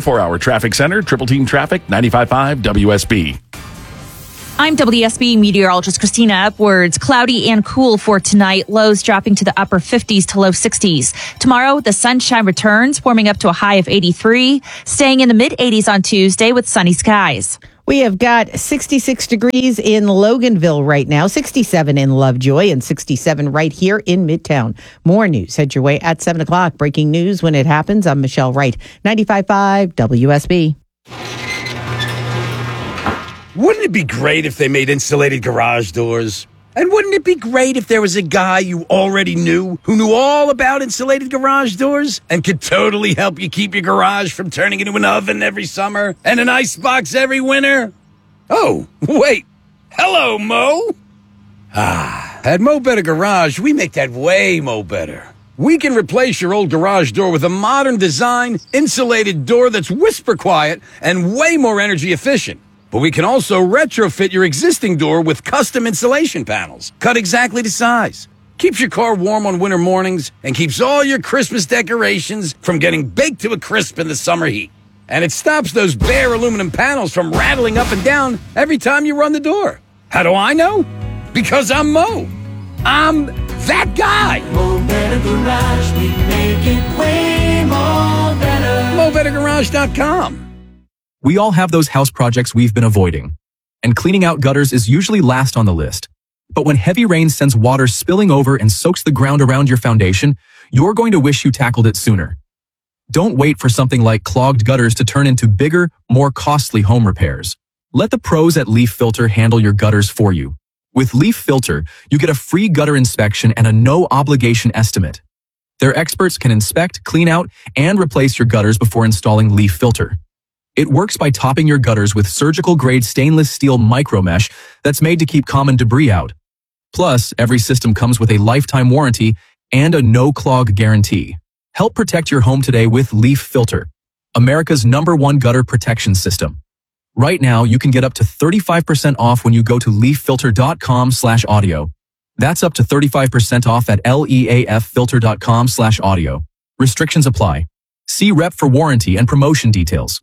twenty-four hour traffic center, Triple Team Traffic, ninety-five point five W S B. I'm W S B meteorologist Christina Upwards. Cloudy and cool for tonight. Lows dropping to the upper fifties to low sixties. Tomorrow, the sunshine returns, warming up to a high of eighty-three, staying in the mid eighties on Tuesday with sunny skies. We have got sixty-six degrees in Loganville right now, sixty-seven in Lovejoy, and sixty-seven right here in Midtown. More news head your way at seven o'clock. Breaking news when it happens. I'm Michelle Wright, ninety-five point five W S B. Wouldn't it be great if they made insulated garage doors? And wouldn't it be great if there was a guy you already knew who knew all about insulated garage doors and could totally help you keep your garage from turning into an oven every summer and an icebox every winter? Oh, wait. Hello, Mo. Ah, at Mo Better Garage, we make that way mo better. We can replace your old garage door with a modern design, insulated door that's whisper quiet and way more energy efficient. But we can also retrofit your existing door with custom insulation panels, cut exactly to size. Keeps your car warm on winter mornings and keeps all your Christmas decorations from getting baked to a crisp in the summer heat. And it stops those bare aluminum panels from rattling up and down every time you run the door. How do I know? Because I'm Mo. I'm that guy. Mo Better Garage, we make it way more better. Mo Better Garage dot com. We all have those house projects we've been avoiding, and cleaning out gutters is usually last on the list. But when heavy rain sends water spilling over and soaks the ground around your foundation, you're going to wish you tackled it sooner. Don't wait for something like clogged gutters to turn into bigger, more costly home repairs. Let the pros at Leaf Filter handle your gutters for you. With Leaf Filter, you get a free gutter inspection and a no-obligation estimate. Their experts can inspect, clean out, and replace your gutters before installing Leaf Filter. It works by topping your gutters with surgical-grade stainless steel micromesh that's made to keep common debris out. Plus, every system comes with a lifetime warranty and a no-clog guarantee. Help protect your home today with Leaf Filter, America's number one gutter protection system. Right now, you can get up to thirty-five percent off when you go to leaf filter dot com slash audio. That's up to thirty-five percent off at leaf filter dot com slash audio. Restrictions apply. See rep for warranty and promotion details.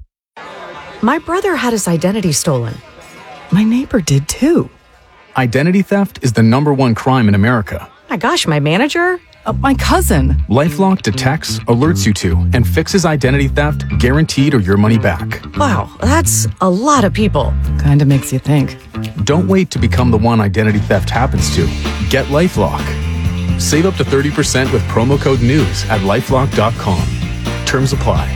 My brother had his identity stolen. My neighbor did too. Identity theft is the number one crime in America. My gosh, my manager? Uh, my cousin. LifeLock detects, alerts you to, and fixes identity theft guaranteed or your money back. Wow, that's a lot of people. Kinda makes you think. Don't wait to become the one identity theft happens to. Get LifeLock. Save up to thirty percent with promo code NEWS at lifelock dot com. Terms apply.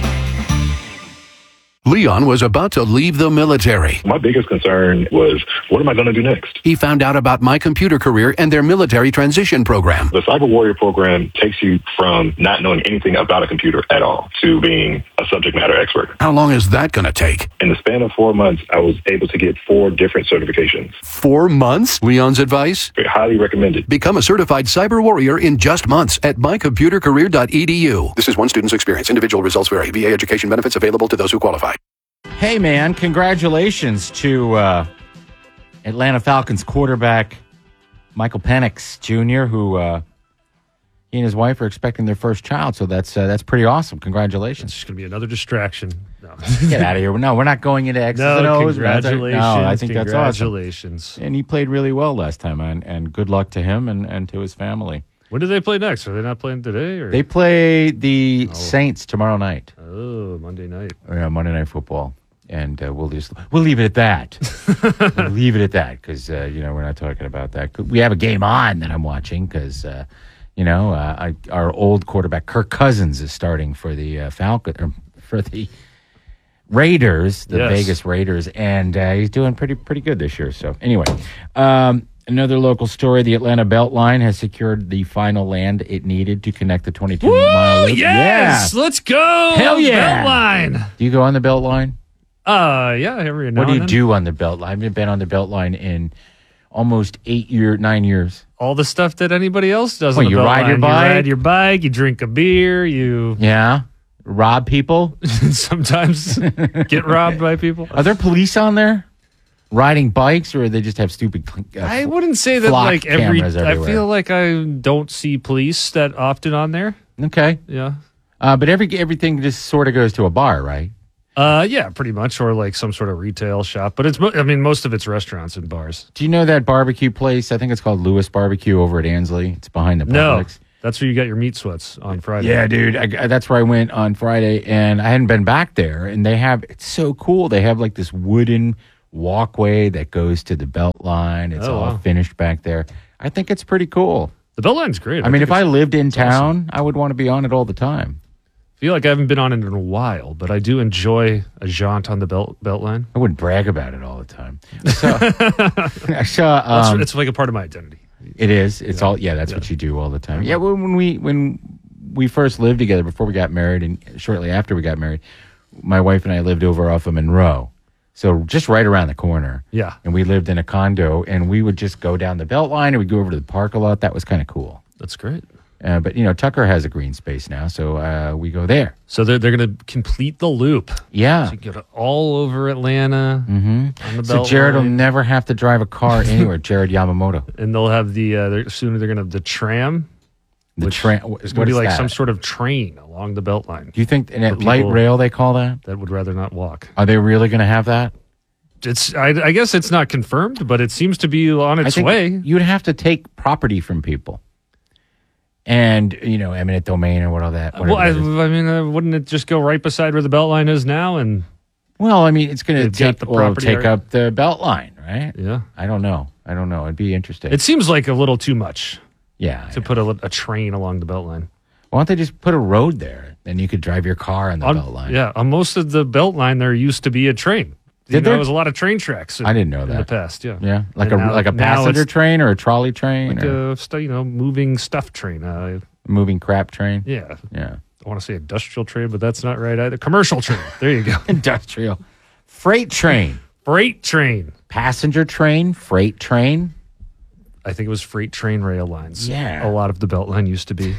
Leon was about to leave the military. My biggest concern was, what am I going to do next? He found out about My Computer Career and their military transition program. The Cyber Warrior program takes you from not knowing anything about a computer at all to being a subject matter expert. How long is that going to take? In the span of four months, I was able to get four different certifications. Four months? Leon's advice? Highly recommended. Become a certified cyber warrior in just months at my computer career dot e d u. This is one student's experience. Individual results vary. V A education benefits available to those who qualify. Hey, man, congratulations to uh, Atlanta Falcons quarterback Michael Penix Junior, who uh, he and his wife are expecting their first child. So that's uh, that's pretty awesome. Congratulations. It's just going to be another distraction. No. Get out of here. No, we're not going into X's no, and O's. Congratulations. No, I think that's awesome. Congratulations. And he played really well last time, and, and good luck to him and, and to his family. When do they play next? Are they not playing today? Or? They play the oh. Saints tomorrow night. Oh, Monday night. Yeah, Monday Night Football. And uh, we'll just we'll leave it at that. We'll leave it at that because uh, you know we're not talking about that. We have a game on that I'm watching because uh, you know uh, I, our old quarterback Kirk Cousins is starting for the uh, Falcon or for the Raiders, the yes. Vegas Raiders, and uh, he's doing pretty pretty good this year. So anyway, um, another local story: the Atlanta Beltline has secured the final land it needed to connect the twenty-two mile loop. Yes, yeah. Let's go! Hell yeah! Beltline. Do you go on the Beltline? Uh, yeah, every now What do you and then. do on the Beltline? I haven't been on the Beltline in almost eight year, nine years. All the stuff that anybody else does Well, on the you ride Beltline. your bike? You ride your bike, you drink a beer, you... Yeah? Rob people? Sometimes get robbed by people. Are there police on there? Riding bikes, or they just have stupid uh, I wouldn't say that flock like every... cameras I everywhere? feel like I don't see police that often on there. Okay. Yeah. Uh, but every everything just sort of goes to a bar, right? Uh, yeah, pretty much, or like some sort of retail shop. But it's, mo- I mean, most of it's restaurants and bars. Do you know that barbecue place? I think it's called Lewis Barbecue over at Ansley. It's behind the No, Publix. that's where you got your meat sweats on Friday. Yeah, dude. I, I- that's where I went on Friday, and I hadn't been back there. And they have, it's so cool. They have like this wooden walkway that goes to the belt line. It's Oh, all wow. finished back there. I think it's pretty cool. The belt line's great. I, mean, think if I it's- lived in it's town, awesome. I would want to be on it all the time. I feel like I haven't been on it in a while, but I do enjoy a jaunt on the belt belt line. I wouldn't brag about it all the time. So, I saw. That's- Um, it's like a part of my identity. It is. It's Yeah. all. Yeah, that's Yeah. what you do all the time. Yeah. When, when we when we first lived together, before we got married, and shortly after we got married, my wife and I lived over off of Monroe, so just right around the corner. Yeah. And we lived in a condo, and we would just go down the belt line, and we'd go over to the park a lot. That was kind of cool. That's great. Uh, but you know, Tucker has a green space now, so uh, we go there. So they're they're going to complete the loop. Yeah. So you get it all over Atlanta. Mm-hmm. On the So belt Jared will line. never have to drive a car anywhere. Jared Yamamoto. And they'll have the uh, they're, soon they're going to have the tram. The which tram. is What going to be is like that? some sort of train along the belt line. Do you think and For at light people rail they call that? That would rather not walk. Are they really going to have that? It's I, I guess it's not confirmed, but it seems to be on I its think way. You'd have to take property from people, and you know, eminent domain or what all that. Well, I, whatever it is. I mean, uh, wouldn't it just go right beside where the belt line is now? And Well, I mean, it's going to They've got take the well, property take area. up the belt line, right? Yeah. I don't know. I don't know. It'd be interesting. it seems like a little too much. Yeah, to put a, a train along the belt line. Why don't they just put a road there? Then you could drive your car on the On- belt line. Yeah, on most of the belt line, there used to be a train. You Did know, there? there was a lot of train tracks. In, I didn't know in that. the past. Yeah, Yeah, like And a now- like a now passenger it's train or a trolley train like or a stu- you know moving stuff train. Uh, a moving crap train. yeah, Yeah, I want to say industrial train, but that's not right either. Commercial train. There you go. industrial freight train, Freight train. passenger train, freight train. I think it was freight train rail lines. Yeah. a lot of the belt line used to be.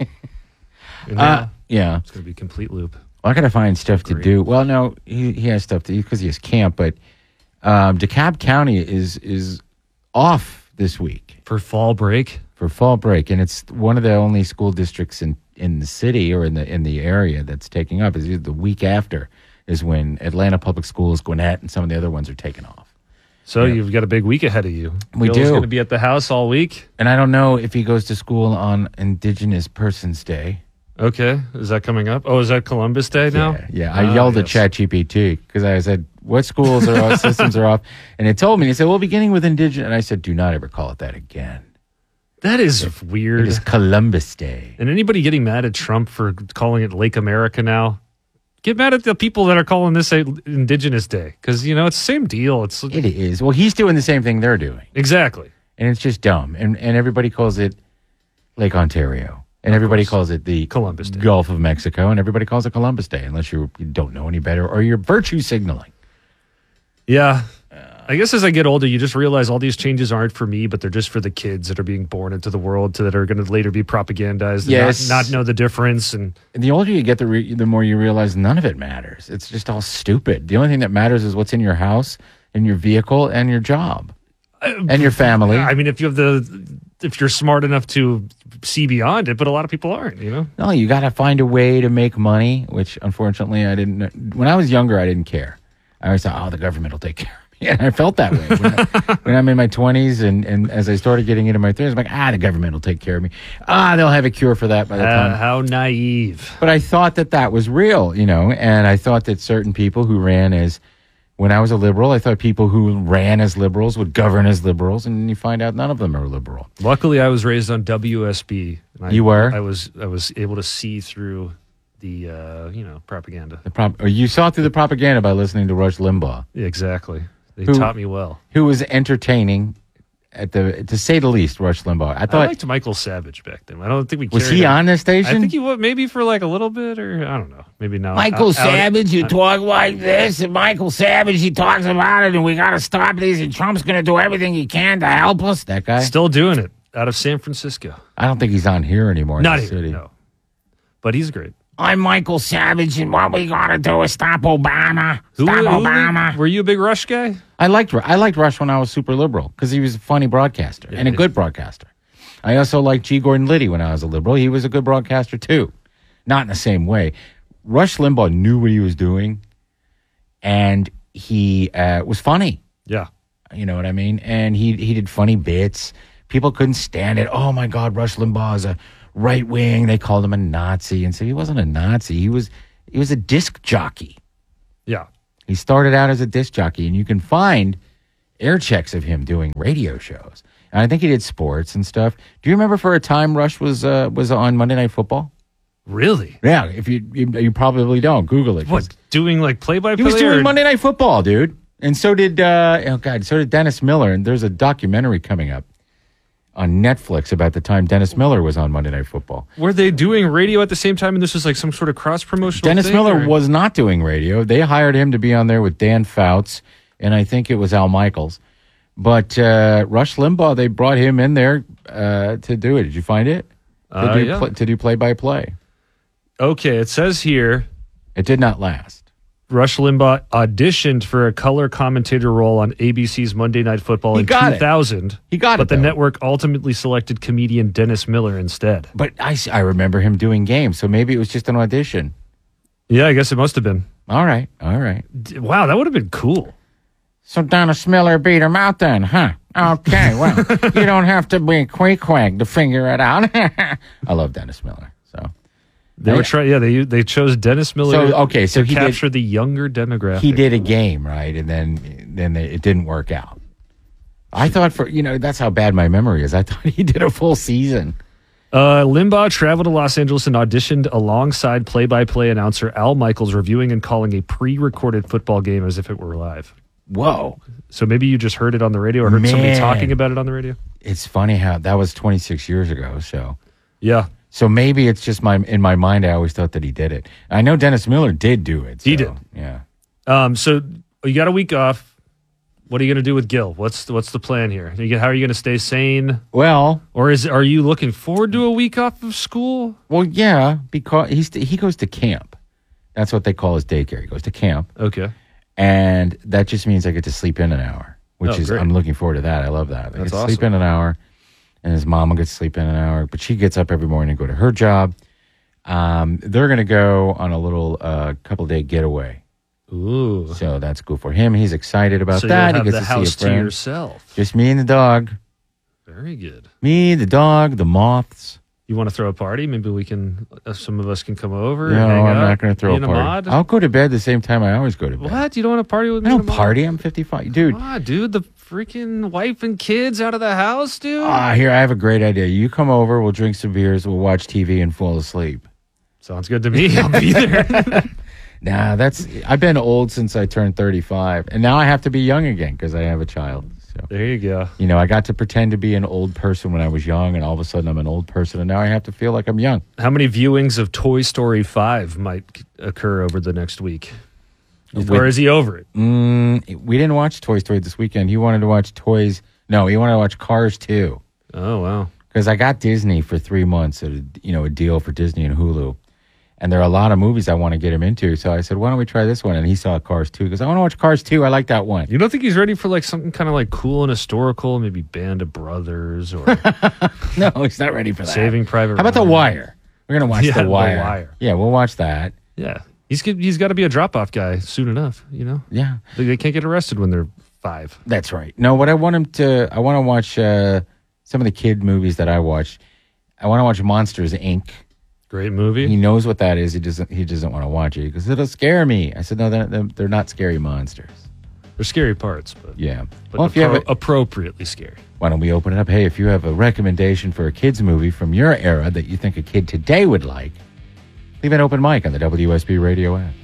And Uh, now yeah. it's going to be complete loop. Well, I gotta find stuff to do. Well, no, he, he has stuff to because he has camp, but um, DeKalb County is is off this week for fall break. For fall break, and it's one of the only school districts in, in the city or in the in the area that's taking up. Is the week after is when Atlanta Public Schools, Gwinnett, and some of the other ones are taking off. So you've got a big week ahead of you. We Bill's do. going to be at the house all week. And I don't know if he goes to school on Indigenous Persons Day. Okay, is that coming up? Oh, is that Columbus Day now? Yeah, yeah. I Ah, yelled yes. at ChatGPT because I said, "What schools are off? Systems are off?" And it told me. He said, "Well, beginning with Indigenous." And I said, "Do not ever call it that again." That is weird. It is Columbus Day. And anybody getting mad at Trump for calling it Lake America now? Get mad at the people that are calling this a Indigenous Day because you know it's the same deal. It's It is. Well, he's doing the same thing they're doing, exactly. and it's just dumb. And and everybody calls it Lake Ontario, and everybody calls it the Columbus Day. Gulf of Mexico, and everybody calls it Columbus Day, unless you you don't know any better or you're virtue signaling. Yeah. I guess as I get older, you just realize all these changes aren't for me, but they're just for the kids that are being born into the world to, that are going to later be propagandized and Yes. not, not know the difference. And And the older you get, the re- the more you realize none of it matters. It's just all stupid. The only thing that matters is what's in your house, in your vehicle, and your job, and your family. I mean, if you have the, if you're smart enough to see beyond it, but a lot of people aren't, you know? No, you got to find a way to make money, which unfortunately I didn't. When I was younger, I didn't care. I always thought, oh, the government will take care of me. And I felt that way. When, I, when I'm in my twenties and, and as I started getting into my thirties, I'm like, ah, the government will take care of me. Ah, they'll have a cure for that by the Uh, time. how naive. But I thought that that was real, you know, and I thought that certain people who ran as, when I was a liberal, I thought people who ran as liberals would govern as liberals, and you find out none of them are liberal. Luckily, I was raised on W S B. and I, You were? I was. I was able to see through the, uh, you know, propaganda. The prop- or you saw through the propaganda by listening to Rush Limbaugh. Yeah, exactly. They Who- taught me well. Who was entertaining, at the to say the least, Rush Limbaugh. I I thought, liked Michael Savage back then. I don't think we was carried he him. on the station? I think he was maybe for like a little bit, or I don't know, maybe now. Michael Out- out- Savage, you out- talk like this, and Michael Savage, he talks about it, and we got to stop this, and Trump's going to do everything he can to help us. that guy. Still doing it out of San Francisco. I don't think he's on here anymore. in Not the here, city. no. But he's great. I'm Michael Savage, and what we got to do is stop Obama. Who- Stop who- Obama. Were you a big Rush guy? I liked I liked Rush when I was super liberal because he was a funny broadcaster and a yeah. good broadcaster. I also liked G. Gordon Liddy when I was a liberal. He was a good broadcaster too, not in the same way. Rush Limbaugh knew what he was doing, and he uh, was funny. Yeah. You know what I mean? And he he did funny bits. People couldn't stand it. Oh, my God, Rush Limbaugh is a right wing. They called him a Nazi. And so he wasn't a Nazi. He was he was a disc jockey. Yeah. He started out as a disc jockey, and you can find air checks of him doing radio shows. And I think he did sports and stuff. Do you remember for a time Rush was uh, was on Monday Night Football? Really? Yeah. If you you, you probably don't Google it. What, doing like play by play? He was doing Monday Night Football, dude. And so did uh, oh god, so did Dennis Miller. And there's a documentary coming up on Netflix about the time Dennis Miller was on Monday Night Football. Were they doing radio at the same time, and this was like some sort of cross promotional? Dennis thing, Miller or? was not doing radio. They hired him to be on there with Dan Fouts, and I think it was Al Michaels. But uh, Rush Limbaugh, they brought him in there uh, to do it. Did you find it? To Uh, do yeah. pl- to do play by play. Okay, it says here it did not last. Rush Limbaugh auditioned for a color commentator role on A B C's Monday Night Football He in got it. two thousand. He got but it, the though. network ultimately selected comedian Dennis Miller instead. But I, s- I remember him doing games, so maybe it was just an audition. Yeah, I guess it must have been. All right, all right. D- Wow, that would have been cool. So Dennis Miller beat him out then, huh? Okay, well, you don't have to be queequeg to figure it out. I love Dennis Miller, so. They I- were trying. Yeah, they they chose Dennis Miller. So, okay, so to he did- capture the younger demographic. He did a game, right? And then then they, it didn't work out. I thought for, you know, that's how bad my memory is. I thought he did a full season. Uh, Limbaugh traveled to Los Angeles and auditioned alongside play-by-play announcer Al Michaels, reviewing and calling a pre-recorded football game as if it were live. Whoa. So maybe you just heard it on the radio or heard somebody Man. talking about it on the radio? It's funny how that was twenty-six years ago, so. Yeah. So maybe it's just my in my mind, I always thought that he did it. I know Dennis Miller did do it. He so, did. Yeah. Um, so you got a week off. What are you going to do with Gil? What's the, what's the plan here? You get- How are you going to stay sane? Well, or is are you looking forward to a week off of school? Well, yeah, because he's he goes to camp. That's what they call his daycare. He goes to camp. Okay. And that just means I get to sleep in an hour, which Oh, is great. I'm looking forward to that. I love that. I That's get to awesome. sleep in an hour, and his mom will get to sleep in an hour. But she gets up every morning and go to her job. Um, they're going to go on a little uh, couple day getaway. Ooh. So that's cool for him. He's excited about So that. you'll He have gets the to house see a to friend. yourself. Just me and the dog. Very good. Me, the dog, the moths. You want to throw a party? Maybe we can. Uh, some of us can come over. No, and hang I'm out, not going to throw me a and party. Ahmad? I'll go to bed the same time I always go to bed. What? You don't want to party with I me? don't and Ahmad? party. I'm fifty-five. Dude. Ah, dude, the freaking wife and kids out of the house, dude. Ah, here, I have a great idea. You come over, we'll drink some beers, we'll watch T V and fall asleep. Sounds good to me. I'll be there. Nah, that's, I've been old since I turned thirty-five, and now I have to be young again because I have a child. So there you go. You know, I got to pretend to be an old person when I was young, and all of a sudden I'm an old person, and now I have to feel like I'm young. How many viewings of Toy Story five might occur over the next week? Or is he over it? Mm, we didn't watch Toy Story this weekend. He wanted to watch Toys. No, he wanted to watch Cars two. Oh, wow. Because I got Disney for three months, at a, you know, a deal for Disney and Hulu. And there are a lot of movies I want to get him into. So I said, why don't we try this one? And he saw Cars two. Because I want to watch Cars two. I like that one. You don't think he's ready for like something kind of like cool and historical? Maybe Band of Brothers or No, he's not ready for that. Saving Private How about The Ryan? Wire? We're going to watch Yeah, The The Wire. Wire. Yeah, we'll watch that. Yeah. He's good- he's got to be a drop-off guy soon enough, you know? Yeah. They, they can't get arrested when they're five. That's right. No, what I want him to, I want to watch uh, some of the kid movies that I watched. I want to watch Monsters, Incorporated. Great movie. He knows what that is. He doesn't. He doesn't want to watch it because it'll scare me. I said, no, they're, they're, they're not scary monsters. They're scary parts, but Yeah. but well, if you have appro- a, appropriately scary. why don't we open it up? Hey, if you have a recommendation for a kids movie from your era that you think a kid today would like, leave an open mic on the W S B Radio app.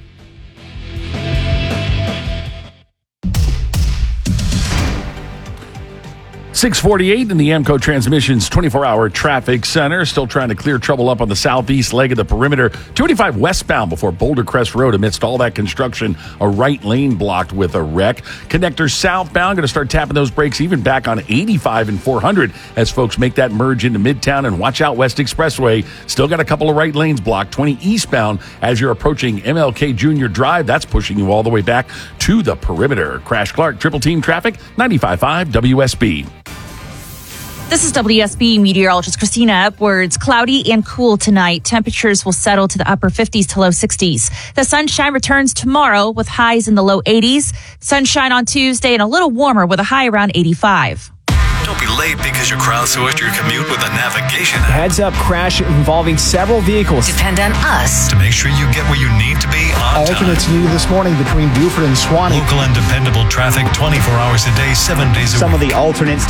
six forty-eight in the Amco Transmissions twenty-four hour traffic center. Still trying to clear trouble up on the southeast leg of the perimeter. two eighty-five westbound before Boulder Crest Road. Amidst all that construction, a right lane blocked with a wreck. Connector southbound, going to start tapping those brakes even back on eighty-five and four hundred as folks make that merge into Midtown. And watch out, West Expressway. Still got a couple of right lanes blocked. twenty eastbound as you're approaching M L K Junior Drive. That's pushing you all the way back to the perimeter. Crash Clark, Triple Team Traffic, ninety-five point five W S B. This is W S B meteorologist Christina Upwards. Cloudy and cool tonight. Temperatures will settle to the upper fifties to low sixties. The sunshine returns tomorrow with highs in the low eighties. Sunshine on Tuesday and a little warmer with a high around eighty-five. Don't be late because you crowdsourced your commute with a navigation app. Heads up crash involving several vehicles. Depend on us to make sure you get where you need to be on time. Alternates new this morning between Buford and Swanee. Local and dependable traffic twenty-four hours a day, seven days a week. Some of the alternates